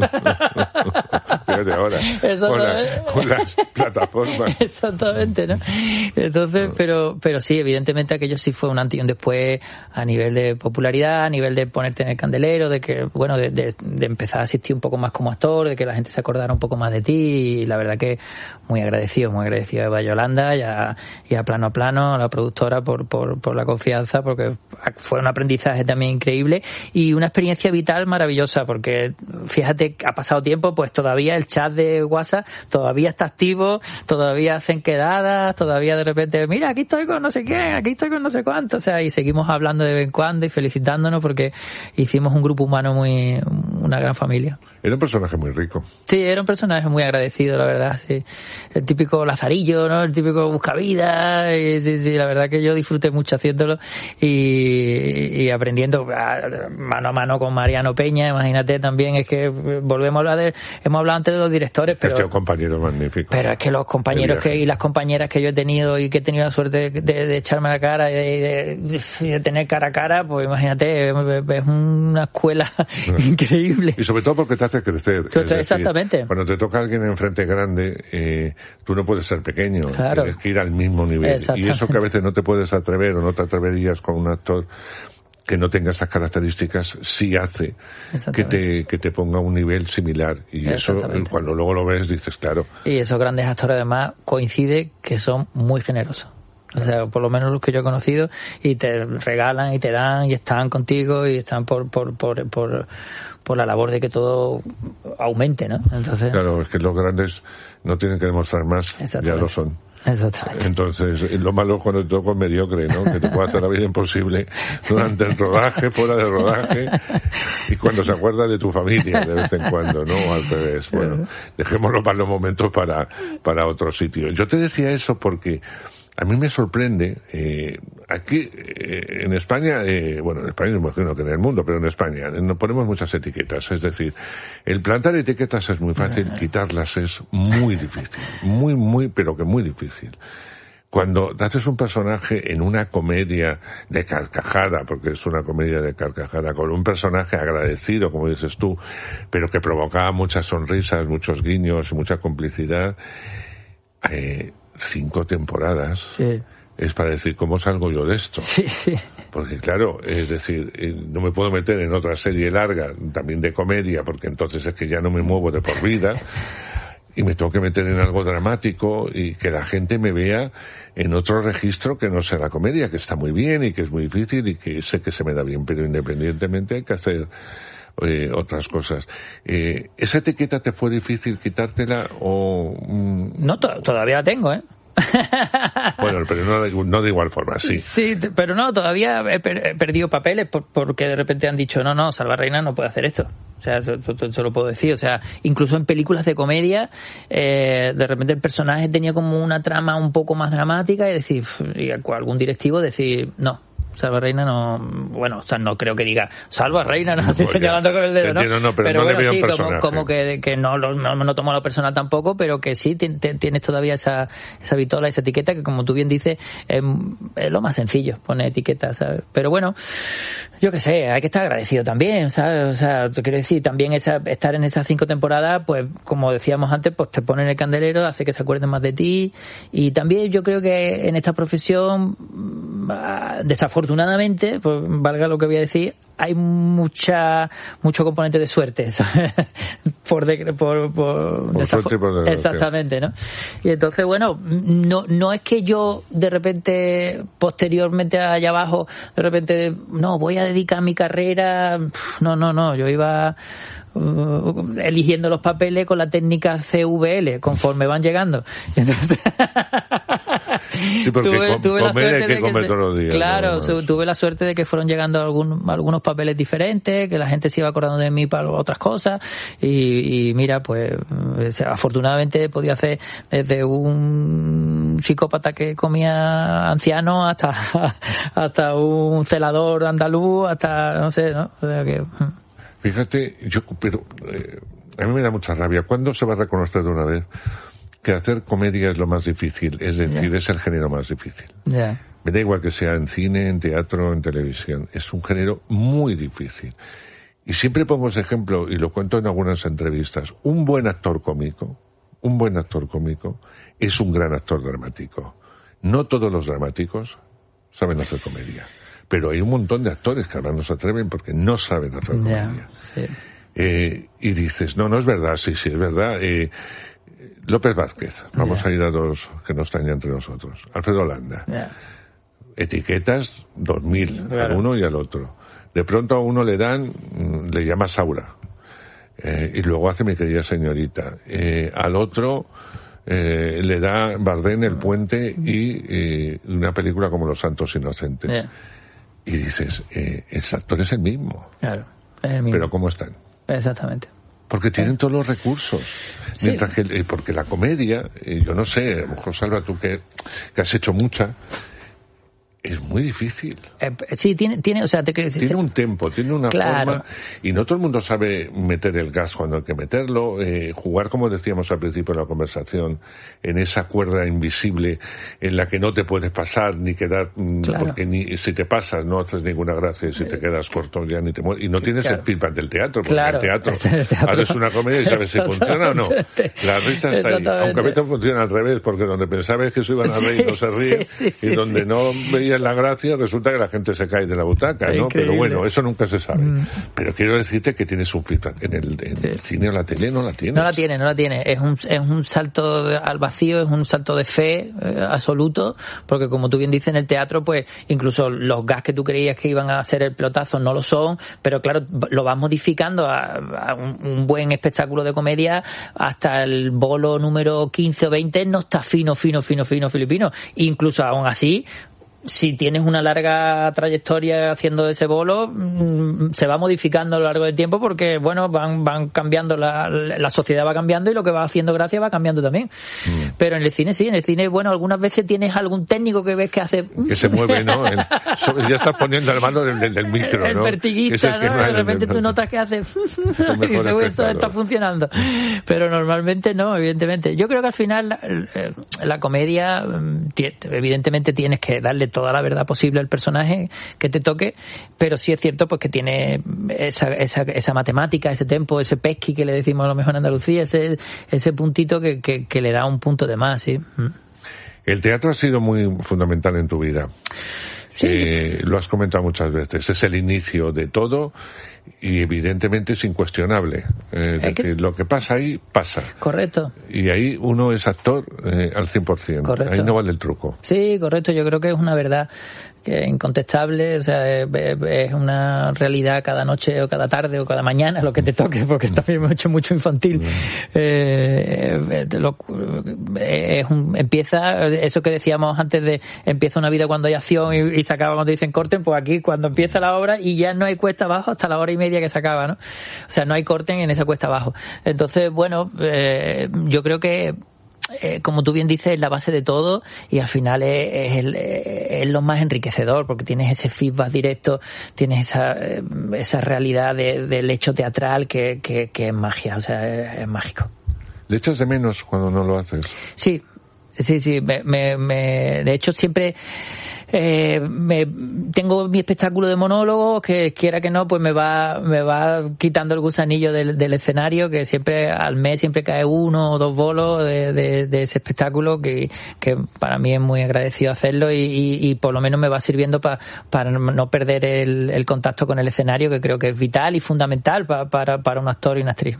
Fíjate ahora, con, la, con las plataformas. Exactamente, ¿no? Entonces, pero pero sí, evidentemente aquello sí fue un antes y un después a nivel de popularidad, a nivel de ponerte en el candelero, de que, bueno, de, de, de empezar a asistir un poco más como actor, de que la gente se acordara un poco más de ti, y la verdad que muy agradecido, muy agradecido a Eva Yolanda y a, y a Plano a Plano, a la productora, por, por, por la confianza, porque fue un aprendizaje también increíble y una experiencia vital maravillosa, porque fíjate, ha pasado tiempo, pues todavía el chat de WhatsApp todavía está activo, todavía hacen quedadas, todavía de repente, mira, aquí estoy con no sé quién, aquí estoy con no sé cuánto, o sea, y seguimos hablando de vez en cuando y felicitándonos porque hicimos un grupo humano muy, una gran familia. Era un personaje muy rico. Sí, era un personaje muy agradecido, la verdad, sí. El típico lazarillo, ¿no? El típico buscavidas, y sí, sí, la verdad que yo disfruté mucho haciéndolo y, y aprendiendo mano a mano con Mariano Peña, imagínate también, es que volvemos a hablar de, hemos hablado antes de los directores, pero... Este es un compañero magnífico. Pero es que los compañeros que, y las compañeras que yo he tenido y que he tenido la suerte de, de, de echarme la cara y de, de, de tener cara a cara, pues imagínate, es una escuela increíble. Y sobre todo porque te hace crecer. Exactamente. Decir, cuando te toca alguien enfrente grande, eh, tú no puedes ser pequeño, claro. Tienes que ir al mismo nivel. Y eso que a veces no te puedes atrever o no te atreverías con un actor que no tenga esas características, sí hace que te, que te ponga a un nivel similar. Y eso, cuando luego lo ves, dices, claro. Y esos grandes actores, además, coincide que son muy generosos. O sea, por lo menos los que yo he conocido, y te regalan y te dan y están contigo y están por por por por, por la labor de que todo aumente, ¿no? Entonces, claro, es que los grandes no tienen que demostrar más, ya lo son. Exactamente. Entonces, lo malo es cuando te toca un mediocre, ¿no? Que te puede hacer la vida imposible durante el rodaje, fuera del rodaje, y cuando se acuerda de tu familia de vez en cuando, ¿no? O al revés. Bueno, dejémoslo para los momentos para, para otro sitio. Yo te decía eso porque a mí me sorprende, eh, aquí eh, en España, eh, bueno, en España me imagino que en el mundo, pero en España nos ponemos muchas etiquetas, es decir, el plantar etiquetas es muy fácil, quitarlas es muy difícil, muy, muy, pero que muy difícil. Cuando haces un personaje en una comedia de carcajada, porque es una comedia de carcajada, con un personaje agradecido, como dices tú, pero que provocaba muchas sonrisas, muchos guiños y mucha complicidad, eh, cinco temporadas, sí. Es para decir, ¿cómo salgo yo de esto? Sí, sí. Porque claro, es decir, no me puedo meter en otra serie larga, también de comedia, porque entonces es que ya no me muevo de por vida, y me tengo que meter en algo dramático y que la gente me vea en otro registro que no sea la comedia, que está muy bien y que es muy difícil y que sé que se me da bien, pero independientemente hay que hacer Eh, otras cosas. Eh, ¿Esa etiqueta te fue difícil quitártela o...? Mm... No, to- todavía la tengo, ¿eh? Bueno, pero no de, no de igual forma, sí. Sí, pero no, todavía he, per- he perdido papeles por, porque de repente han dicho, no, no, Salva Reina no puede hacer esto. O sea, eso, eso, eso lo puedo decir. O sea, incluso en películas de comedia, eh, de repente el personaje tenía como una trama un poco más dramática y decir, y algún directivo decir, no. Salva Reina no, bueno, o sea, no creo que diga Salva Reina, no estoy señalando con el dedo, ¿no? Entiendo, no, pero, pero no bueno, le veo sí, un como, como que, que no, lo, no, no tomo lo personal tampoco, pero que sí t- t- tienes todavía esa, esa vitola, esa etiqueta, que como tú bien dices, es, es lo más sencillo, poner etiqueta, ¿sabes? Pero bueno, yo qué sé, hay que estar agradecido también, ¿sabes? O sea, te quiero decir, también esa, estar en esas cinco temporadas, pues, como decíamos antes, pues te pone en el candelero, hace que se acuerden más de ti, y también yo creo que en esta profesión, desafortunadamente, pues valga lo que voy a decir, hay mucha mucho componente de suerte, ¿sabes? por de, por, por, por suerte y por exactamente, ¿no? Y entonces, bueno, no no es que yo de repente posteriormente allá abajo de repente no voy a dedicar mi carrera, no no no yo iba uh, eligiendo los papeles con la técnica C V L conforme van llegando. Entonces, sí, porque tuve, com- tuve la suerte hay que de comer que, todos los días. Claro, ¿no? su, tuve la suerte de que fueron llegando algún, algunos papeles diferentes, que la gente se iba acordando de mí para otras cosas, y, y mira, pues afortunadamente he podido hacer desde un psicópata que comía anciano hasta hasta un celador andaluz, hasta no sé, ¿no? O sea que... Fíjate, yo pero eh, a mí me da mucha rabia. ¿Cuándo se va a reconocer de una vez que hacer comedia es lo más difícil? Es decir, yeah. es el género más difícil. Yeah. Me da igual que sea en cine, en teatro, en televisión. Es un género muy difícil. Y siempre pongo ese ejemplo, y lo cuento en algunas entrevistas. Un buen actor cómico, un buen actor cómico, es un gran actor dramático. No todos los dramáticos saben hacer comedia. Pero hay un montón de actores que ahora no se atreven porque no saben hacer comedia. Yeah, sí. eh, y dices, no, no es verdad, sí, sí, es verdad. Eh, López Vázquez, vamos yeah. a ir a dos que no están ya entre nosotros. Alfredo Landa. Yeah. Etiquetas dos mil, claro. al uno y al otro. De pronto a uno le dan, le llama Saura. Eh, y luego hace Mi querida señorita. Eh, al otro... Eh, le da Bardem El puente y eh, una película como Los santos inocentes. Yeah. Y dices, eh, el actor es el mismo. Claro, es el mismo. Pero ¿cómo están? Exactamente. Porque tienen eh. todos los recursos. Sí. Mientras que, eh, porque la comedia, eh, yo no sé, a lo mejor Salva, tú que, que has hecho mucha, es muy difícil. Eh, sí, tiene, tiene, o sea, te quiero decir... Tiene un tempo, tiene una claro. forma, y no todo el mundo sabe meter el gas cuando hay que meterlo, eh, jugar, como decíamos al principio de la conversación, en esa cuerda invisible en la que no te puedes pasar ni quedar, claro. porque ni si te pasas no haces ninguna gracia, y si te quedas corto ya ni te mueres, y no tienes claro. el feedback del teatro, porque claro. el teatro, el teatro haces una comedia y sabes si funciona o no. La risa está ahí, aunque a veces funciona al revés, porque donde pensabas que se iban a reír no se ríen, sí, sí, y donde sí. no veías la gracia resulta que la gente se cae de la butaca, ¿no? Pero bueno, eso nunca se sabe. Mm. Pero quiero decirte que tienes un feedback en el, en sí. el cine o la tele, no la tienes. No la tiene, no la tiene. Es un, es un salto de, al vacío, es un salto de fe eh, absoluto, porque como tú bien dices en el teatro, pues incluso los gas que tú creías que iban a hacer el pelotazo no lo son, pero claro, lo vas modificando a, a un, un buen espectáculo de comedia hasta el bolo número quince o veinte no está fino, fino, fino, fino, filipino. Incluso aún así, si tienes una larga trayectoria haciendo ese bolo, se va modificando a lo largo del tiempo porque, bueno, van van cambiando, la, la sociedad va cambiando y lo que va haciendo gracia va cambiando también. Mm. Pero en el cine sí, en el cine, bueno, algunas veces tienes algún técnico que ves que hace... Que se mueve, ¿no? El, ya estás poniendo la mano del, del micro, ¿no? El vertiguista, ¿no? De repente tú notas que hace... y dices, esto está funcionando. Pero normalmente no, evidentemente. Yo creo que al final la, la comedia, evidentemente tienes que darle toda la verdad posible al personaje que te toque, pero sí es cierto pues que tiene esa, esa, esa matemática, ese tempo, ese pesqui que le decimos a lo mejor en Andalucía, ese, ese puntito que, que, que le da un punto de más, ¿sí? El teatro ha sido muy fundamental en tu vida. Sí. Eh, lo has comentado muchas veces. Es el inicio de todo y evidentemente es incuestionable. Eh, es que lo que pasa ahí, pasa. Correcto. Y ahí uno es actor eh, al cien por ciento. Correcto. Ahí no vale el truco. Sí, correcto. Yo creo que es una verdad que es incontestable, o sea, es, es una realidad cada noche o cada tarde o cada mañana, lo que te toque, porque también hemos hecho mucho infantil. Eh, lo, es un, empieza, eso que decíamos antes de empieza una vida cuando hay acción y, y se acaba cuando dicen corten, pues aquí cuando empieza la obra y ya no hay cuesta abajo hasta la hora y media que se acaba, ¿no? O sea, no hay corten en esa cuesta abajo. Entonces, bueno, eh, yo creo que Eh, como tú bien dices, es la base de todo y al final es, es, el, es lo más enriquecedor porque tienes ese feedback directo, tienes esa, esa realidad de, del hecho teatral que, que, que es magia, o sea, es, es mágico. ¿Le echas de menos cuando no lo haces? Sí, sí, sí, me, me, me de hecho siempre... Eh, me, tengo mi espectáculo de monólogos que quiera que no pues me va me va quitando el gusanillo del, del escenario, que siempre al mes siempre cae uno o dos bolos de, de, de ese espectáculo que, que para mí es muy agradecido hacerlo y, y, y por lo menos me va sirviendo pa, para no perder el, el contacto con el escenario, que creo que es vital y fundamental pa, para, para un actor y una actriz.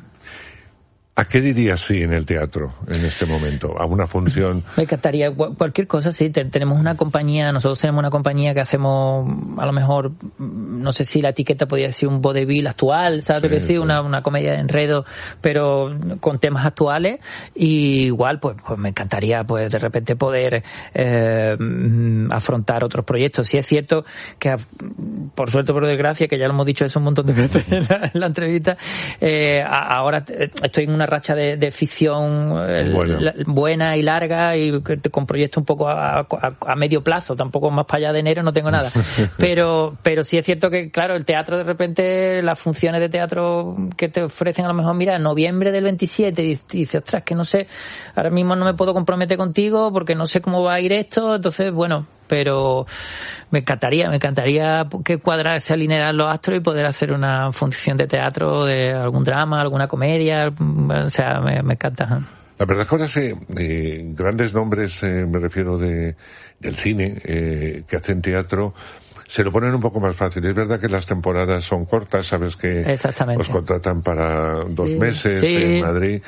¿A qué dirías sí en el teatro en este momento? ¿A una función? Me encantaría cualquier cosa, sí. Tenemos una compañía, nosotros tenemos una compañía que hacemos, a lo mejor, no sé si la etiqueta podría ser un vodevil actual, ¿sabes lo que decir? Una, una comedia de enredo, pero con temas actuales. Y igual, pues, pues me encantaría, pues, de repente poder eh, afrontar otros proyectos. Sí es cierto que, por suerte o por desgracia, que ya lo hemos dicho eso un montón de veces en la, en la entrevista, eh, ahora estoy en una racha de, de ficción bueno. la, buena y larga y con proyectos un poco a, a, a medio plazo, tampoco más para allá de enero no tengo nada, pero pero sí es cierto que claro, el teatro de repente, las funciones de teatro que te ofrecen a lo mejor, mira, en noviembre del veintisiete y dices, ostras, que no sé, ahora mismo no me puedo comprometer contigo porque no sé cómo va a ir esto, entonces bueno, pero me encantaría, me encantaría que cuadrarse, alinear los astros y poder hacer una función de teatro, de algún drama, alguna comedia, o sea, me, me encanta. La verdad es que ahora sí, eh, grandes nombres, eh, me refiero de del cine, eh, que hacen teatro, se lo ponen un poco más fácil. Es verdad que las temporadas son cortas, sabes que os contratan para dos sí, meses sí. en Madrid.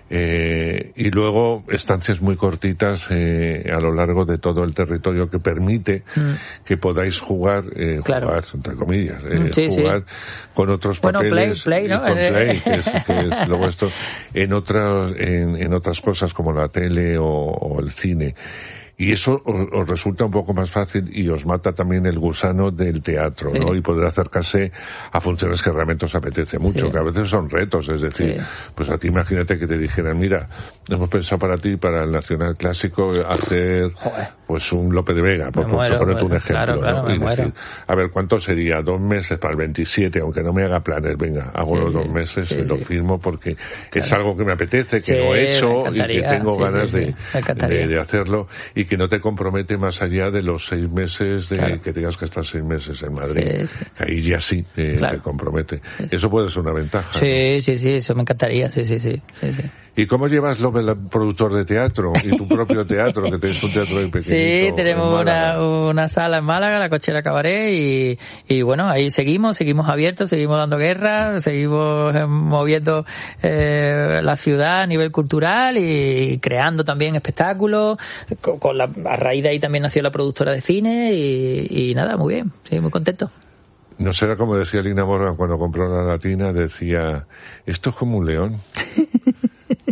Eh, y luego estancias muy cortitas eh, a lo largo de todo el territorio que permite mm. que podáis jugar, eh, claro. jugar entre comillas, eh, sí, jugar sí. con otros bueno, papeles, play, play, ¿no? con play, que es, que es luego esto, en otras, en, en otras cosas como la tele o, o el cine. Y eso os, os resulta un poco más fácil y os mata también el gusano del teatro, sí. ¿no? Y poder acercarse a funciones que realmente os apetece mucho, sí. que a veces son retos, es decir, sí. pues a ti imagínate que te dijeran, mira, hemos pensado para ti, para el Nacional Clásico, hacer Joder. pues un Lope de Vega, por, muero, por ponerte un ejemplo, claro, claro, ¿no? Y decir, a ver, ¿cuánto sería? Dos meses para el veintisiete, aunque no me haga planes, venga, hago sí, los dos meses, sí, y sí. lo firmo porque claro. es algo que me apetece, que sí, lo he hecho y que tengo sí, ganas sí, sí. De, de, de hacerlo y que no te compromete más allá de los seis meses de claro. que tengas que estar seis meses en Madrid. Sí, sí. Ahí ya sí eh, claro. te compromete. Sí. Eso puede ser una ventaja. Sí, ¿no? sí, sí, eso me encantaría. Sí, sí, sí. sí, sí. ¿Y cómo llevas lo del productor de teatro y tu propio teatro, que tienes un teatro ahí pequeñito? Sí, tenemos una, una sala en Málaga, la Cochera Cabaret, y, y bueno, ahí seguimos, seguimos abiertos, seguimos dando guerra, seguimos eh, moviendo eh, la ciudad a nivel cultural y creando también espectáculos. Con, con la, a raíz de ahí también nació la productora de cine y, y nada, muy bien, sí, muy contento. No será como decía Lina Morgan cuando compró la Latina, decía, esto es como un león. Tú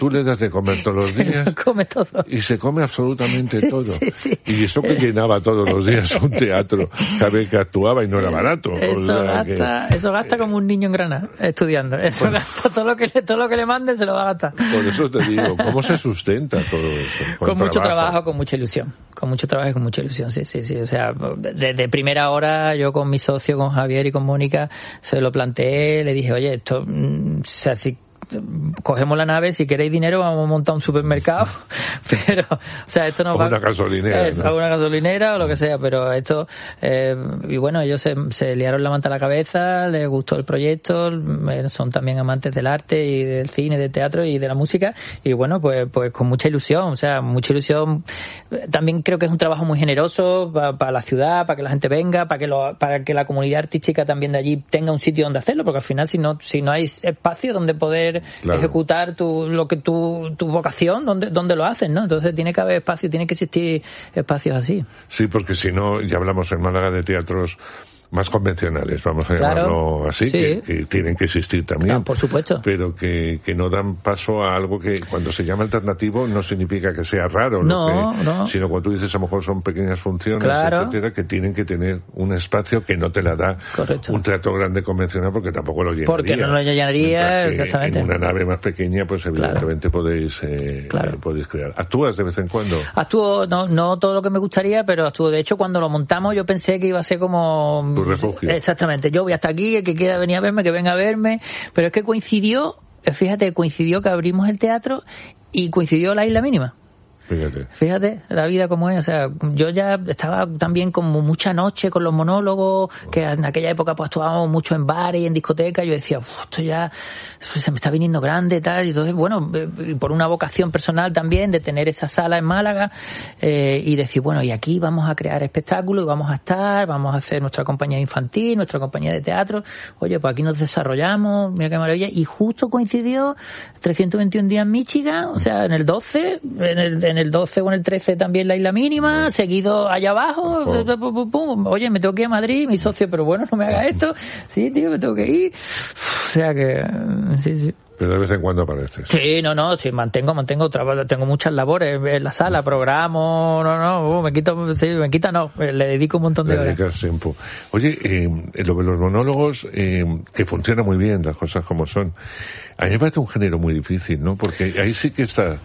tú le das de comer todos los días. Se lo come todo. Y se come absolutamente sí, todo. Sí, sí. Y eso que llenaba todos los días un teatro, cada vez que actuaba y no era barato. Eso, o sea gasta, que, eso gasta como un niño en Granada, estudiando. Eso bueno, gasta todo lo que le, todo lo que le mande se lo va a gastar. Por eso te digo, ¿cómo se sustenta todo eso? Con, con mucho trabajo. trabajo, con mucha ilusión. Con mucho trabajo y con mucha ilusión, sí, sí, sí. O sea, desde primera hora yo con mi socio, con Javier y con Mónica, se lo planteé, le dije, oye, esto, o sea, si cogemos la nave, si queréis dinero vamos a montar un supermercado, pero o sea esto no o va una gasolinera, es, ¿no? una gasolinera o lo que sea, pero esto eh, y bueno, ellos se, se liaron la manta a la cabeza, les gustó el proyecto, son también amantes del arte y del cine, del teatro y de la música, y bueno, pues pues con mucha ilusión, o sea, mucha ilusión. También creo que es un trabajo muy generoso para, para la ciudad, para que la gente venga, para que lo, para que la comunidad artística también de allí tenga un sitio donde hacerlo, porque al final si no si no hay espacio donde poder claro. ejecutar tu lo que tu tu vocación, donde donde lo haces, ¿no? Entonces tiene que haber espacio, tiene que existir espacios así. Sí, porque si no, ya hablamos en Málaga de teatros más convencionales, vamos a claro, llamarlo así, sí. que, que tienen que existir también. Claro, por supuesto. Pero que, que no dan paso a algo que cuando se llama alternativo no significa que sea raro, no, que, no. sino cuando tú dices a lo mejor son pequeñas funciones, claro. etcétera, que tienen que tener un espacio que no te la da Correcto. un teatro grande convencional porque tampoco lo llenaría. Porque no lo llenaría, exactamente. En una nave más pequeña, pues evidentemente claro. podéis, eh, claro. podéis crear. ¿Actúas de vez en cuando? Actúo, no, no todo lo que me gustaría, pero actúo. De hecho, cuando lo montamos yo pensé que iba a ser como... Tu refugio. Exactamente. Yo voy hasta aquí, el que quiera venir a verme, que venga a verme. Pero es que coincidió, fíjate, coincidió que abrimos el teatro y coincidió la Isla Mínima. Fíjate. Fíjate la vida como es, o sea, yo ya estaba también como mucha noche con los monólogos, que en aquella época pues actuábamos mucho en bares y en discotecas, yo decía, esto ya se me está viniendo grande, tal, y entonces, bueno, por una vocación personal también de tener esa sala en Málaga, eh, y decir, bueno, y aquí vamos a crear espectáculos, y vamos a estar, vamos a hacer nuestra compañía infantil, nuestra compañía de teatro, oye, pues aquí nos desarrollamos, mira qué maravilla, y justo coincidió trescientos veintiún días en Michigan, o sea, en el doce, en el, en el doce o en el trece también la Isla Mínima, seguido allá abajo, pum, pum, pum. Oye, me tengo que ir a Madrid, mi socio, pero bueno, no me haga esto, sí, tío, me tengo que ir, o sea que, sí, sí. Pero de vez en cuando apareces. Sí, no, no, sí, mantengo, mantengo trabajo, tengo muchas labores en la sala, programo, no, no, uh, me quito, sí, me quita, no, le dedico un montón de le horas. dedicas tiempo. Oye, eh, lo de los monólogos, eh, que funciona muy bien, las cosas como son, a mí me parece un género muy difícil, ¿no? Porque ahí sí que está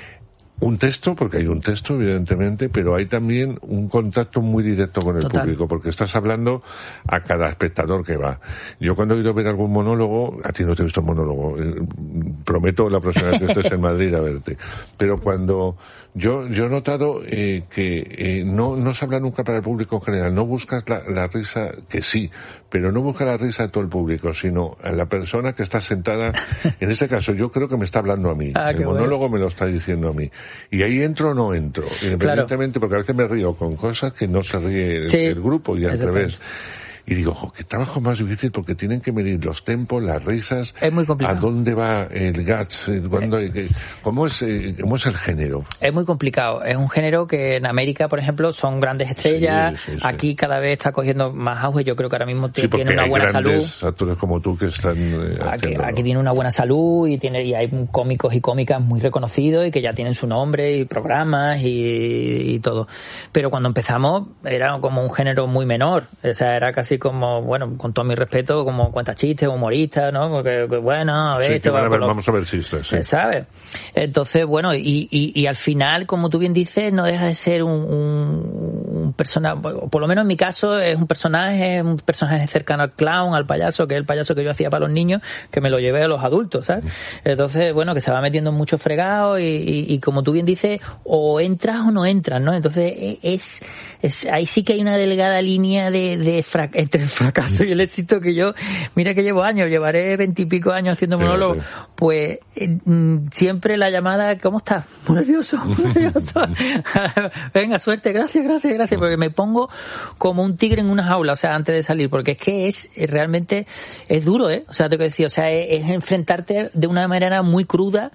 un texto, porque hay un texto, evidentemente, pero hay también un contacto muy directo con el Total. público, porque estás hablando a cada espectador que va. Yo cuando he ido a ver algún monólogo, a ti no te he visto monólogo, eh, prometo la próxima vez que estés en Madrid a verte, pero cuando yo yo he notado eh, que eh, no no se habla nunca para el público en general, no buscas la, la risa, que sí, pero no buscas la risa de todo el público, sino a la persona que está sentada, en este caso yo creo que me está hablando a mí, ah, el monólogo bueno. me lo está diciendo a mí. Y ahí entro o no entro, independientemente, claro. porque a veces me río con cosas que no se ríe sí, el grupo y al revés. Y digo, ojo, qué trabajo más difícil porque tienen que medir los tempos, las risas, es muy complicado. a dónde va el guts, cuándo hay que, cómo es, cómo es el género. Es muy complicado. Es un género que en América, por ejemplo, son grandes estrellas. Sí, sí, sí. Aquí cada vez está cogiendo más auge. Yo creo que ahora mismo sí, tiene una buena salud. Actores como tú que están eh, aquí, aquí tiene una buena salud y tiene y hay cómicos y cómicas muy reconocidos y que ya tienen su nombre y programas y, y todo. Pero cuando empezamos era como un género muy menor. O sea, era casi como, bueno, con todo mi respeto, como cuentachistes, humoristas, ¿no? Porque, que, bueno, a ver... Sí, este va, a ver, lo, vamos a ver chistes, sí. ¿Sabes? Entonces, bueno, y, y, y al final, como tú bien dices, no deja de ser un, un, un personaje, por lo menos en mi caso, es un personaje, un personaje cercano al clown, al payaso, que es el payaso que yo hacía para los niños, que me lo llevé a los adultos, ¿sabes? Entonces, bueno, que se va metiendo en muchos fregados y, y, y como tú bien dices, o entras o no entras, ¿no? Entonces, es, es ahí sí que hay una delgada línea de, de fra, entre el fracaso y el éxito que yo, mira que llevo años, llevaré veintipico años haciendo monólogo, pues eh, siempre la llamada, ¿cómo estás? Muy nervioso, muy nervioso. Venga, suerte, gracias, gracias, gracias. clase, porque me pongo como un tigre en una jaula, o sea, antes de salir, porque es que es realmente, es duro, ¿eh? O sea, tengo que decir, o sea, es, es enfrentarte de una manera muy cruda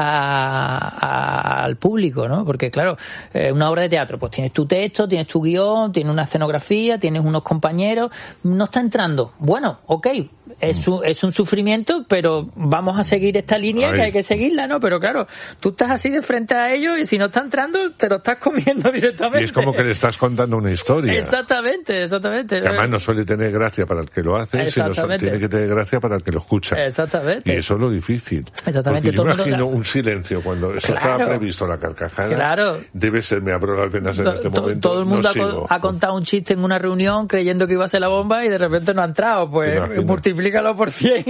a, a, al público, ¿no? Porque, claro, eh, una obra de teatro, pues tienes tu texto, tienes tu guión, tienes una escenografía, tienes unos compañeros, no está entrando. Bueno, ok, es un, es un sufrimiento, pero vamos a seguir esta línea. Ay. Que hay que seguirla, ¿no? Pero claro, tú estás así de frente a ellos y si no está entrando, te lo estás comiendo directamente. Y es como que le estás contando una historia. Exactamente, exactamente. Que además no suele tener gracia para el que lo hace, sino solo tiene que tener gracia para el que lo escucha. Exactamente. Y eso es lo difícil. Exactamente. Porque yo todo imagino mundo... un silencio cuando eso claro. estaba previsto, la carcajada. Claro. Debe ser, me abro las venas en este to, momento. Todo el mundo no ha, ha contado un chiste en una reunión creyendo que iba a ser la bomba y de repente no ha entrado. Pues Imagina. multiplícalo por cien.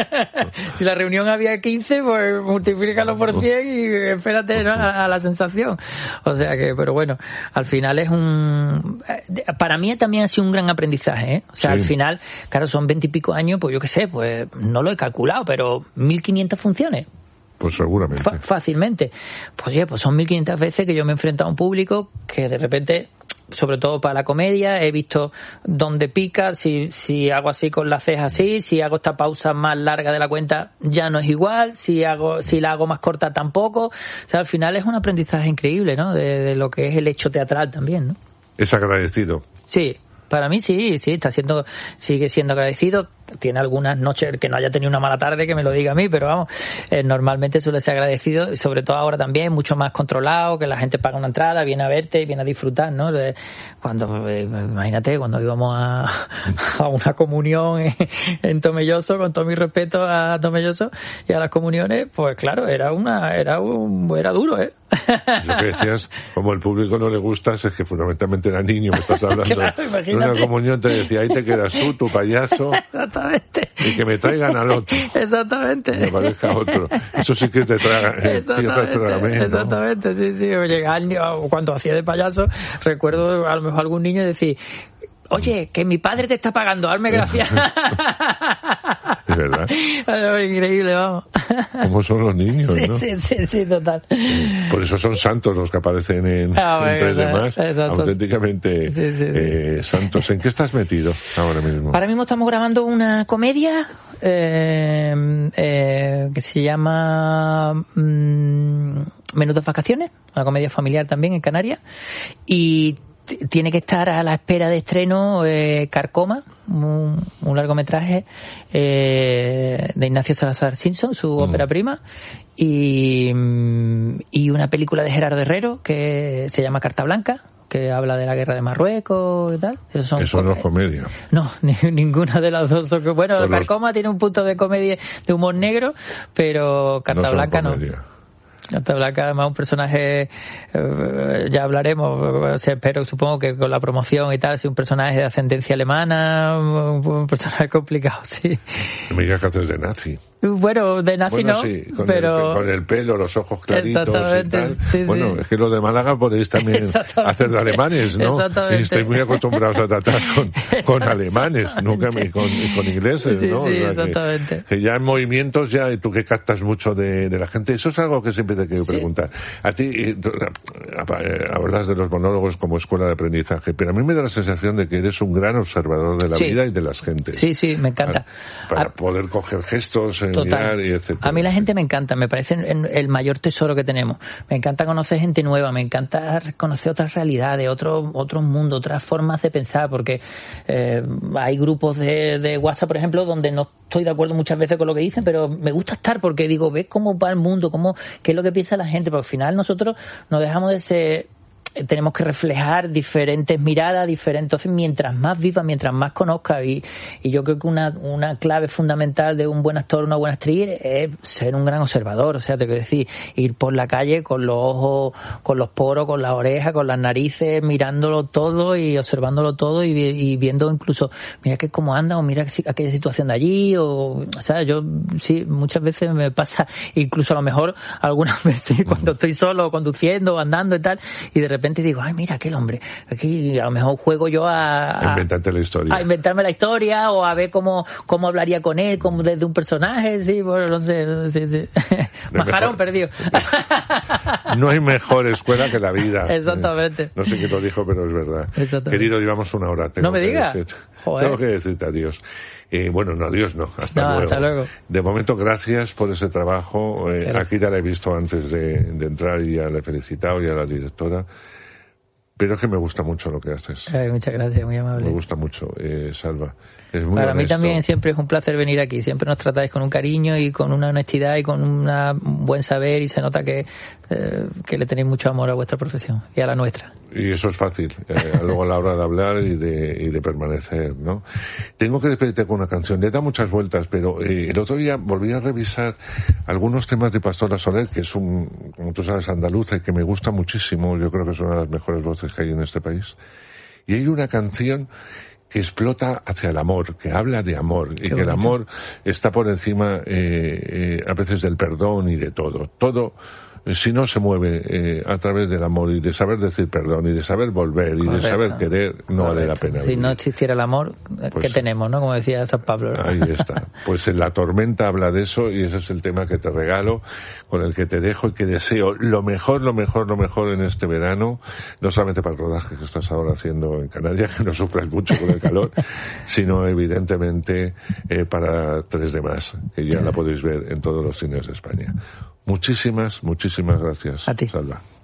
Si la reunión había quince, pues multiplícalo por cien y espérate, ¿no? a, a la sensación. O sea que, pero bueno, al final es un... Para mí también ha sido un gran aprendizaje, ¿eh? O sea, sí. al final, claro, son veintipico años, pues yo qué sé, pues no lo he calculado, pero mil quinientas funciones. Pues seguramente. F- fácilmente. Pues oye, pues son mil quinientas veces que yo me he enfrentado a un público que de repente, sobre todo para la comedia, he visto dónde pica, si, si hago así con la ceja así, si hago esta pausa más larga de la cuenta ya no es igual, si hago si la hago más corta tampoco. O sea, al final es un aprendizaje increíble, ¿no? De, de lo que es el hecho teatral también, ¿no? Es agradecido. Sí. Para mí sí, sí, está siendo, sigue siendo agradecido. Tiene algunas noches que no haya tenido una mala tarde que me lo diga a mí, pero vamos, eh, normalmente suele ser agradecido, y sobre todo ahora también, mucho más controlado, que la gente paga una entrada, viene a verte y viene a disfrutar, ¿no? De, cuando, eh, imagínate, cuando íbamos a, a una comunión en, en Tomelloso, con todo mi respeto a Tomelloso y a las comuniones, pues claro, era una, era un, era duro, ¿eh? Lo que decías, como el público no le gustas, es que fundamentalmente era niño, me estás hablando. Claro, en una comunión te decía, ahí te quedas tú, tu payaso. Exactamente. Y que me traigan al otro. Exactamente. Me parezca otro. Eso sí que te traga. Exactamente. Traga, ¿no? Exactamente, sí, sí. Oye, cuando hacía de payaso, recuerdo a lo mejor algún niño decir, oye, que mi padre te está pagando, hazme gracias. Es verdad. Increíble, vamos. Como son los niños, sí, ¿no? Sí, sí, sí, total. Por eso son santos los que aparecen en, ah, entre demás, auténticamente sí, sí, sí. Eh, santos. ¿En qué estás metido ahora mismo? Ahora mismo estamos grabando una comedia eh, eh, que se llama mmm, Menudas Vacaciones, una comedia familiar también en Canarias, y tiene que estar a la espera de estreno eh, Carcoma, un, un largometraje eh, de Ignacio Salazar Simpson, su mm. ópera prima, y, y una película de Gerardo Herrero que se llama Carta Blanca, que habla de la guerra de Marruecos y tal. Eso, son Eso no es comedia. No, ni, ninguna de las dos. Bueno, Todos Carcoma los... tiene un punto de comedia, de humor negro, pero Carta no Blanca no. Carta Blanca, además, un personaje, eh, ya hablaremos, espero, supongo que con la promoción y tal, si un personaje de ascendencia alemana, un, un personaje complicado, sí. Me digas que haces de nazi. Bueno, de nazi bueno, no, sí, con pero... El, con el pelo, los ojos claritos y tal. Sí, bueno, sí. es que los de Málaga podéis también hacer de alemanes, ¿no? Y estoy muy acostumbrados a tratar con, con alemanes, nunca me, con, con ingleses, sí, ¿no? Sí, o sea, exactamente. Que, que ya en movimientos, ya tú que captas mucho de, de la gente, eso es algo que siempre te quiero sí. preguntar. A ti, hablas de los monólogos como escuela de aprendizaje, pero a mí me da la sensación de que eres un gran observador de la sí. vida y de las gentes. Sí, sí, me encanta. Para, para a... poder coger gestos, mirar y etcétera. A mí la gente me encanta, me parece el mayor tesoro que tenemos. Me encanta conocer gente nueva, me encanta conocer otras realidades, otros otros mundos, otras formas de pensar, porque eh, hay grupos de, de WhatsApp, por ejemplo, donde no estoy de acuerdo muchas veces con lo que dicen, pero me gusta estar porque digo, ves cómo va el mundo, cómo, qué es lo que piensa la gente, porque al final nosotros nos dejamos de ser... tenemos que reflejar diferentes miradas, diferentes, entonces mientras más viva, mientras más conozca, y, y yo creo que una, una clave fundamental de un buen actor, una buena actriz, es ser un gran observador. O sea, te quiero decir, ir por la calle con los ojos, con los poros, con las orejas, con las narices, mirándolo todo y observándolo todo y, y viendo incluso, mira que cómo anda, o mira aquella situación de allí, o, o sea, yo sí, muchas veces me pasa, incluso a lo mejor algunas veces cuando estoy solo, conduciendo, andando y tal, y de repente repente digo, ay, mira, aquel hombre, aquí a lo mejor juego yo a... A inventarte la historia. A inventarme la historia o a ver cómo, cómo hablaría con él, como desde un personaje, sí, bueno, no sé, no sé, sí. Majarón perdido. No hay mejor escuela que la vida. Exactamente. Eh, no sé quién lo dijo, pero es verdad. Querido, llevamos una hora. Tengo no me digas. Tengo que decirte adiós. Eh, bueno, no, adiós no, hasta, no, luego. hasta luego. De momento, gracias por ese trabajo. Eh, aquí ya la he visto antes de, de entrar y ya la he felicitado y a la directora. Pero es que me gusta mucho lo que haces. Ay, muchas gracias, muy amable. Me gusta mucho, eh, Salva. Es muy Para honesto. mí también siempre es un placer venir aquí. Siempre nos tratáis con un cariño y con una honestidad y con una, un buen saber y se nota que, eh, que le tenéis mucho amor a vuestra profesión y a la nuestra. Y eso es fácil, eh, luego a la hora de hablar y de, y de permanecer, ¿no? Tengo que despedirte con una canción. Le da muchas vueltas, pero eh, el otro día volví a revisar algunos temas de Pastora Soler, que es un, como tú sabes, andaluza y que me gusta muchísimo. Yo creo que es una de las mejores voces que hay en este país. Y hay una canción que explota hacia el amor, que habla de amor, y que el amor está por encima eh, eh, a veces del perdón y de todo. Todo, eh, si no se mueve eh, a través del amor y de saber decir perdón y de saber volver y Correcto. de saber querer, no Correcto. Vale la pena. Si vivir. no existiera el amor, pues, ¿qué tenemos, no? Como decía San Pablo. Ahí está. Pues en La Tormenta habla de eso y ese es el tema que te regalo, con el que te dejo y que deseo lo mejor, lo mejor, lo mejor en este verano, no solamente para el rodaje que estás ahora haciendo en Canarias, que no sufres mucho con el calor, sino evidentemente eh, para tres de más, que ya la podéis ver en todos los cines de España. Muchísimas, muchísimas gracias, a ti. Salva.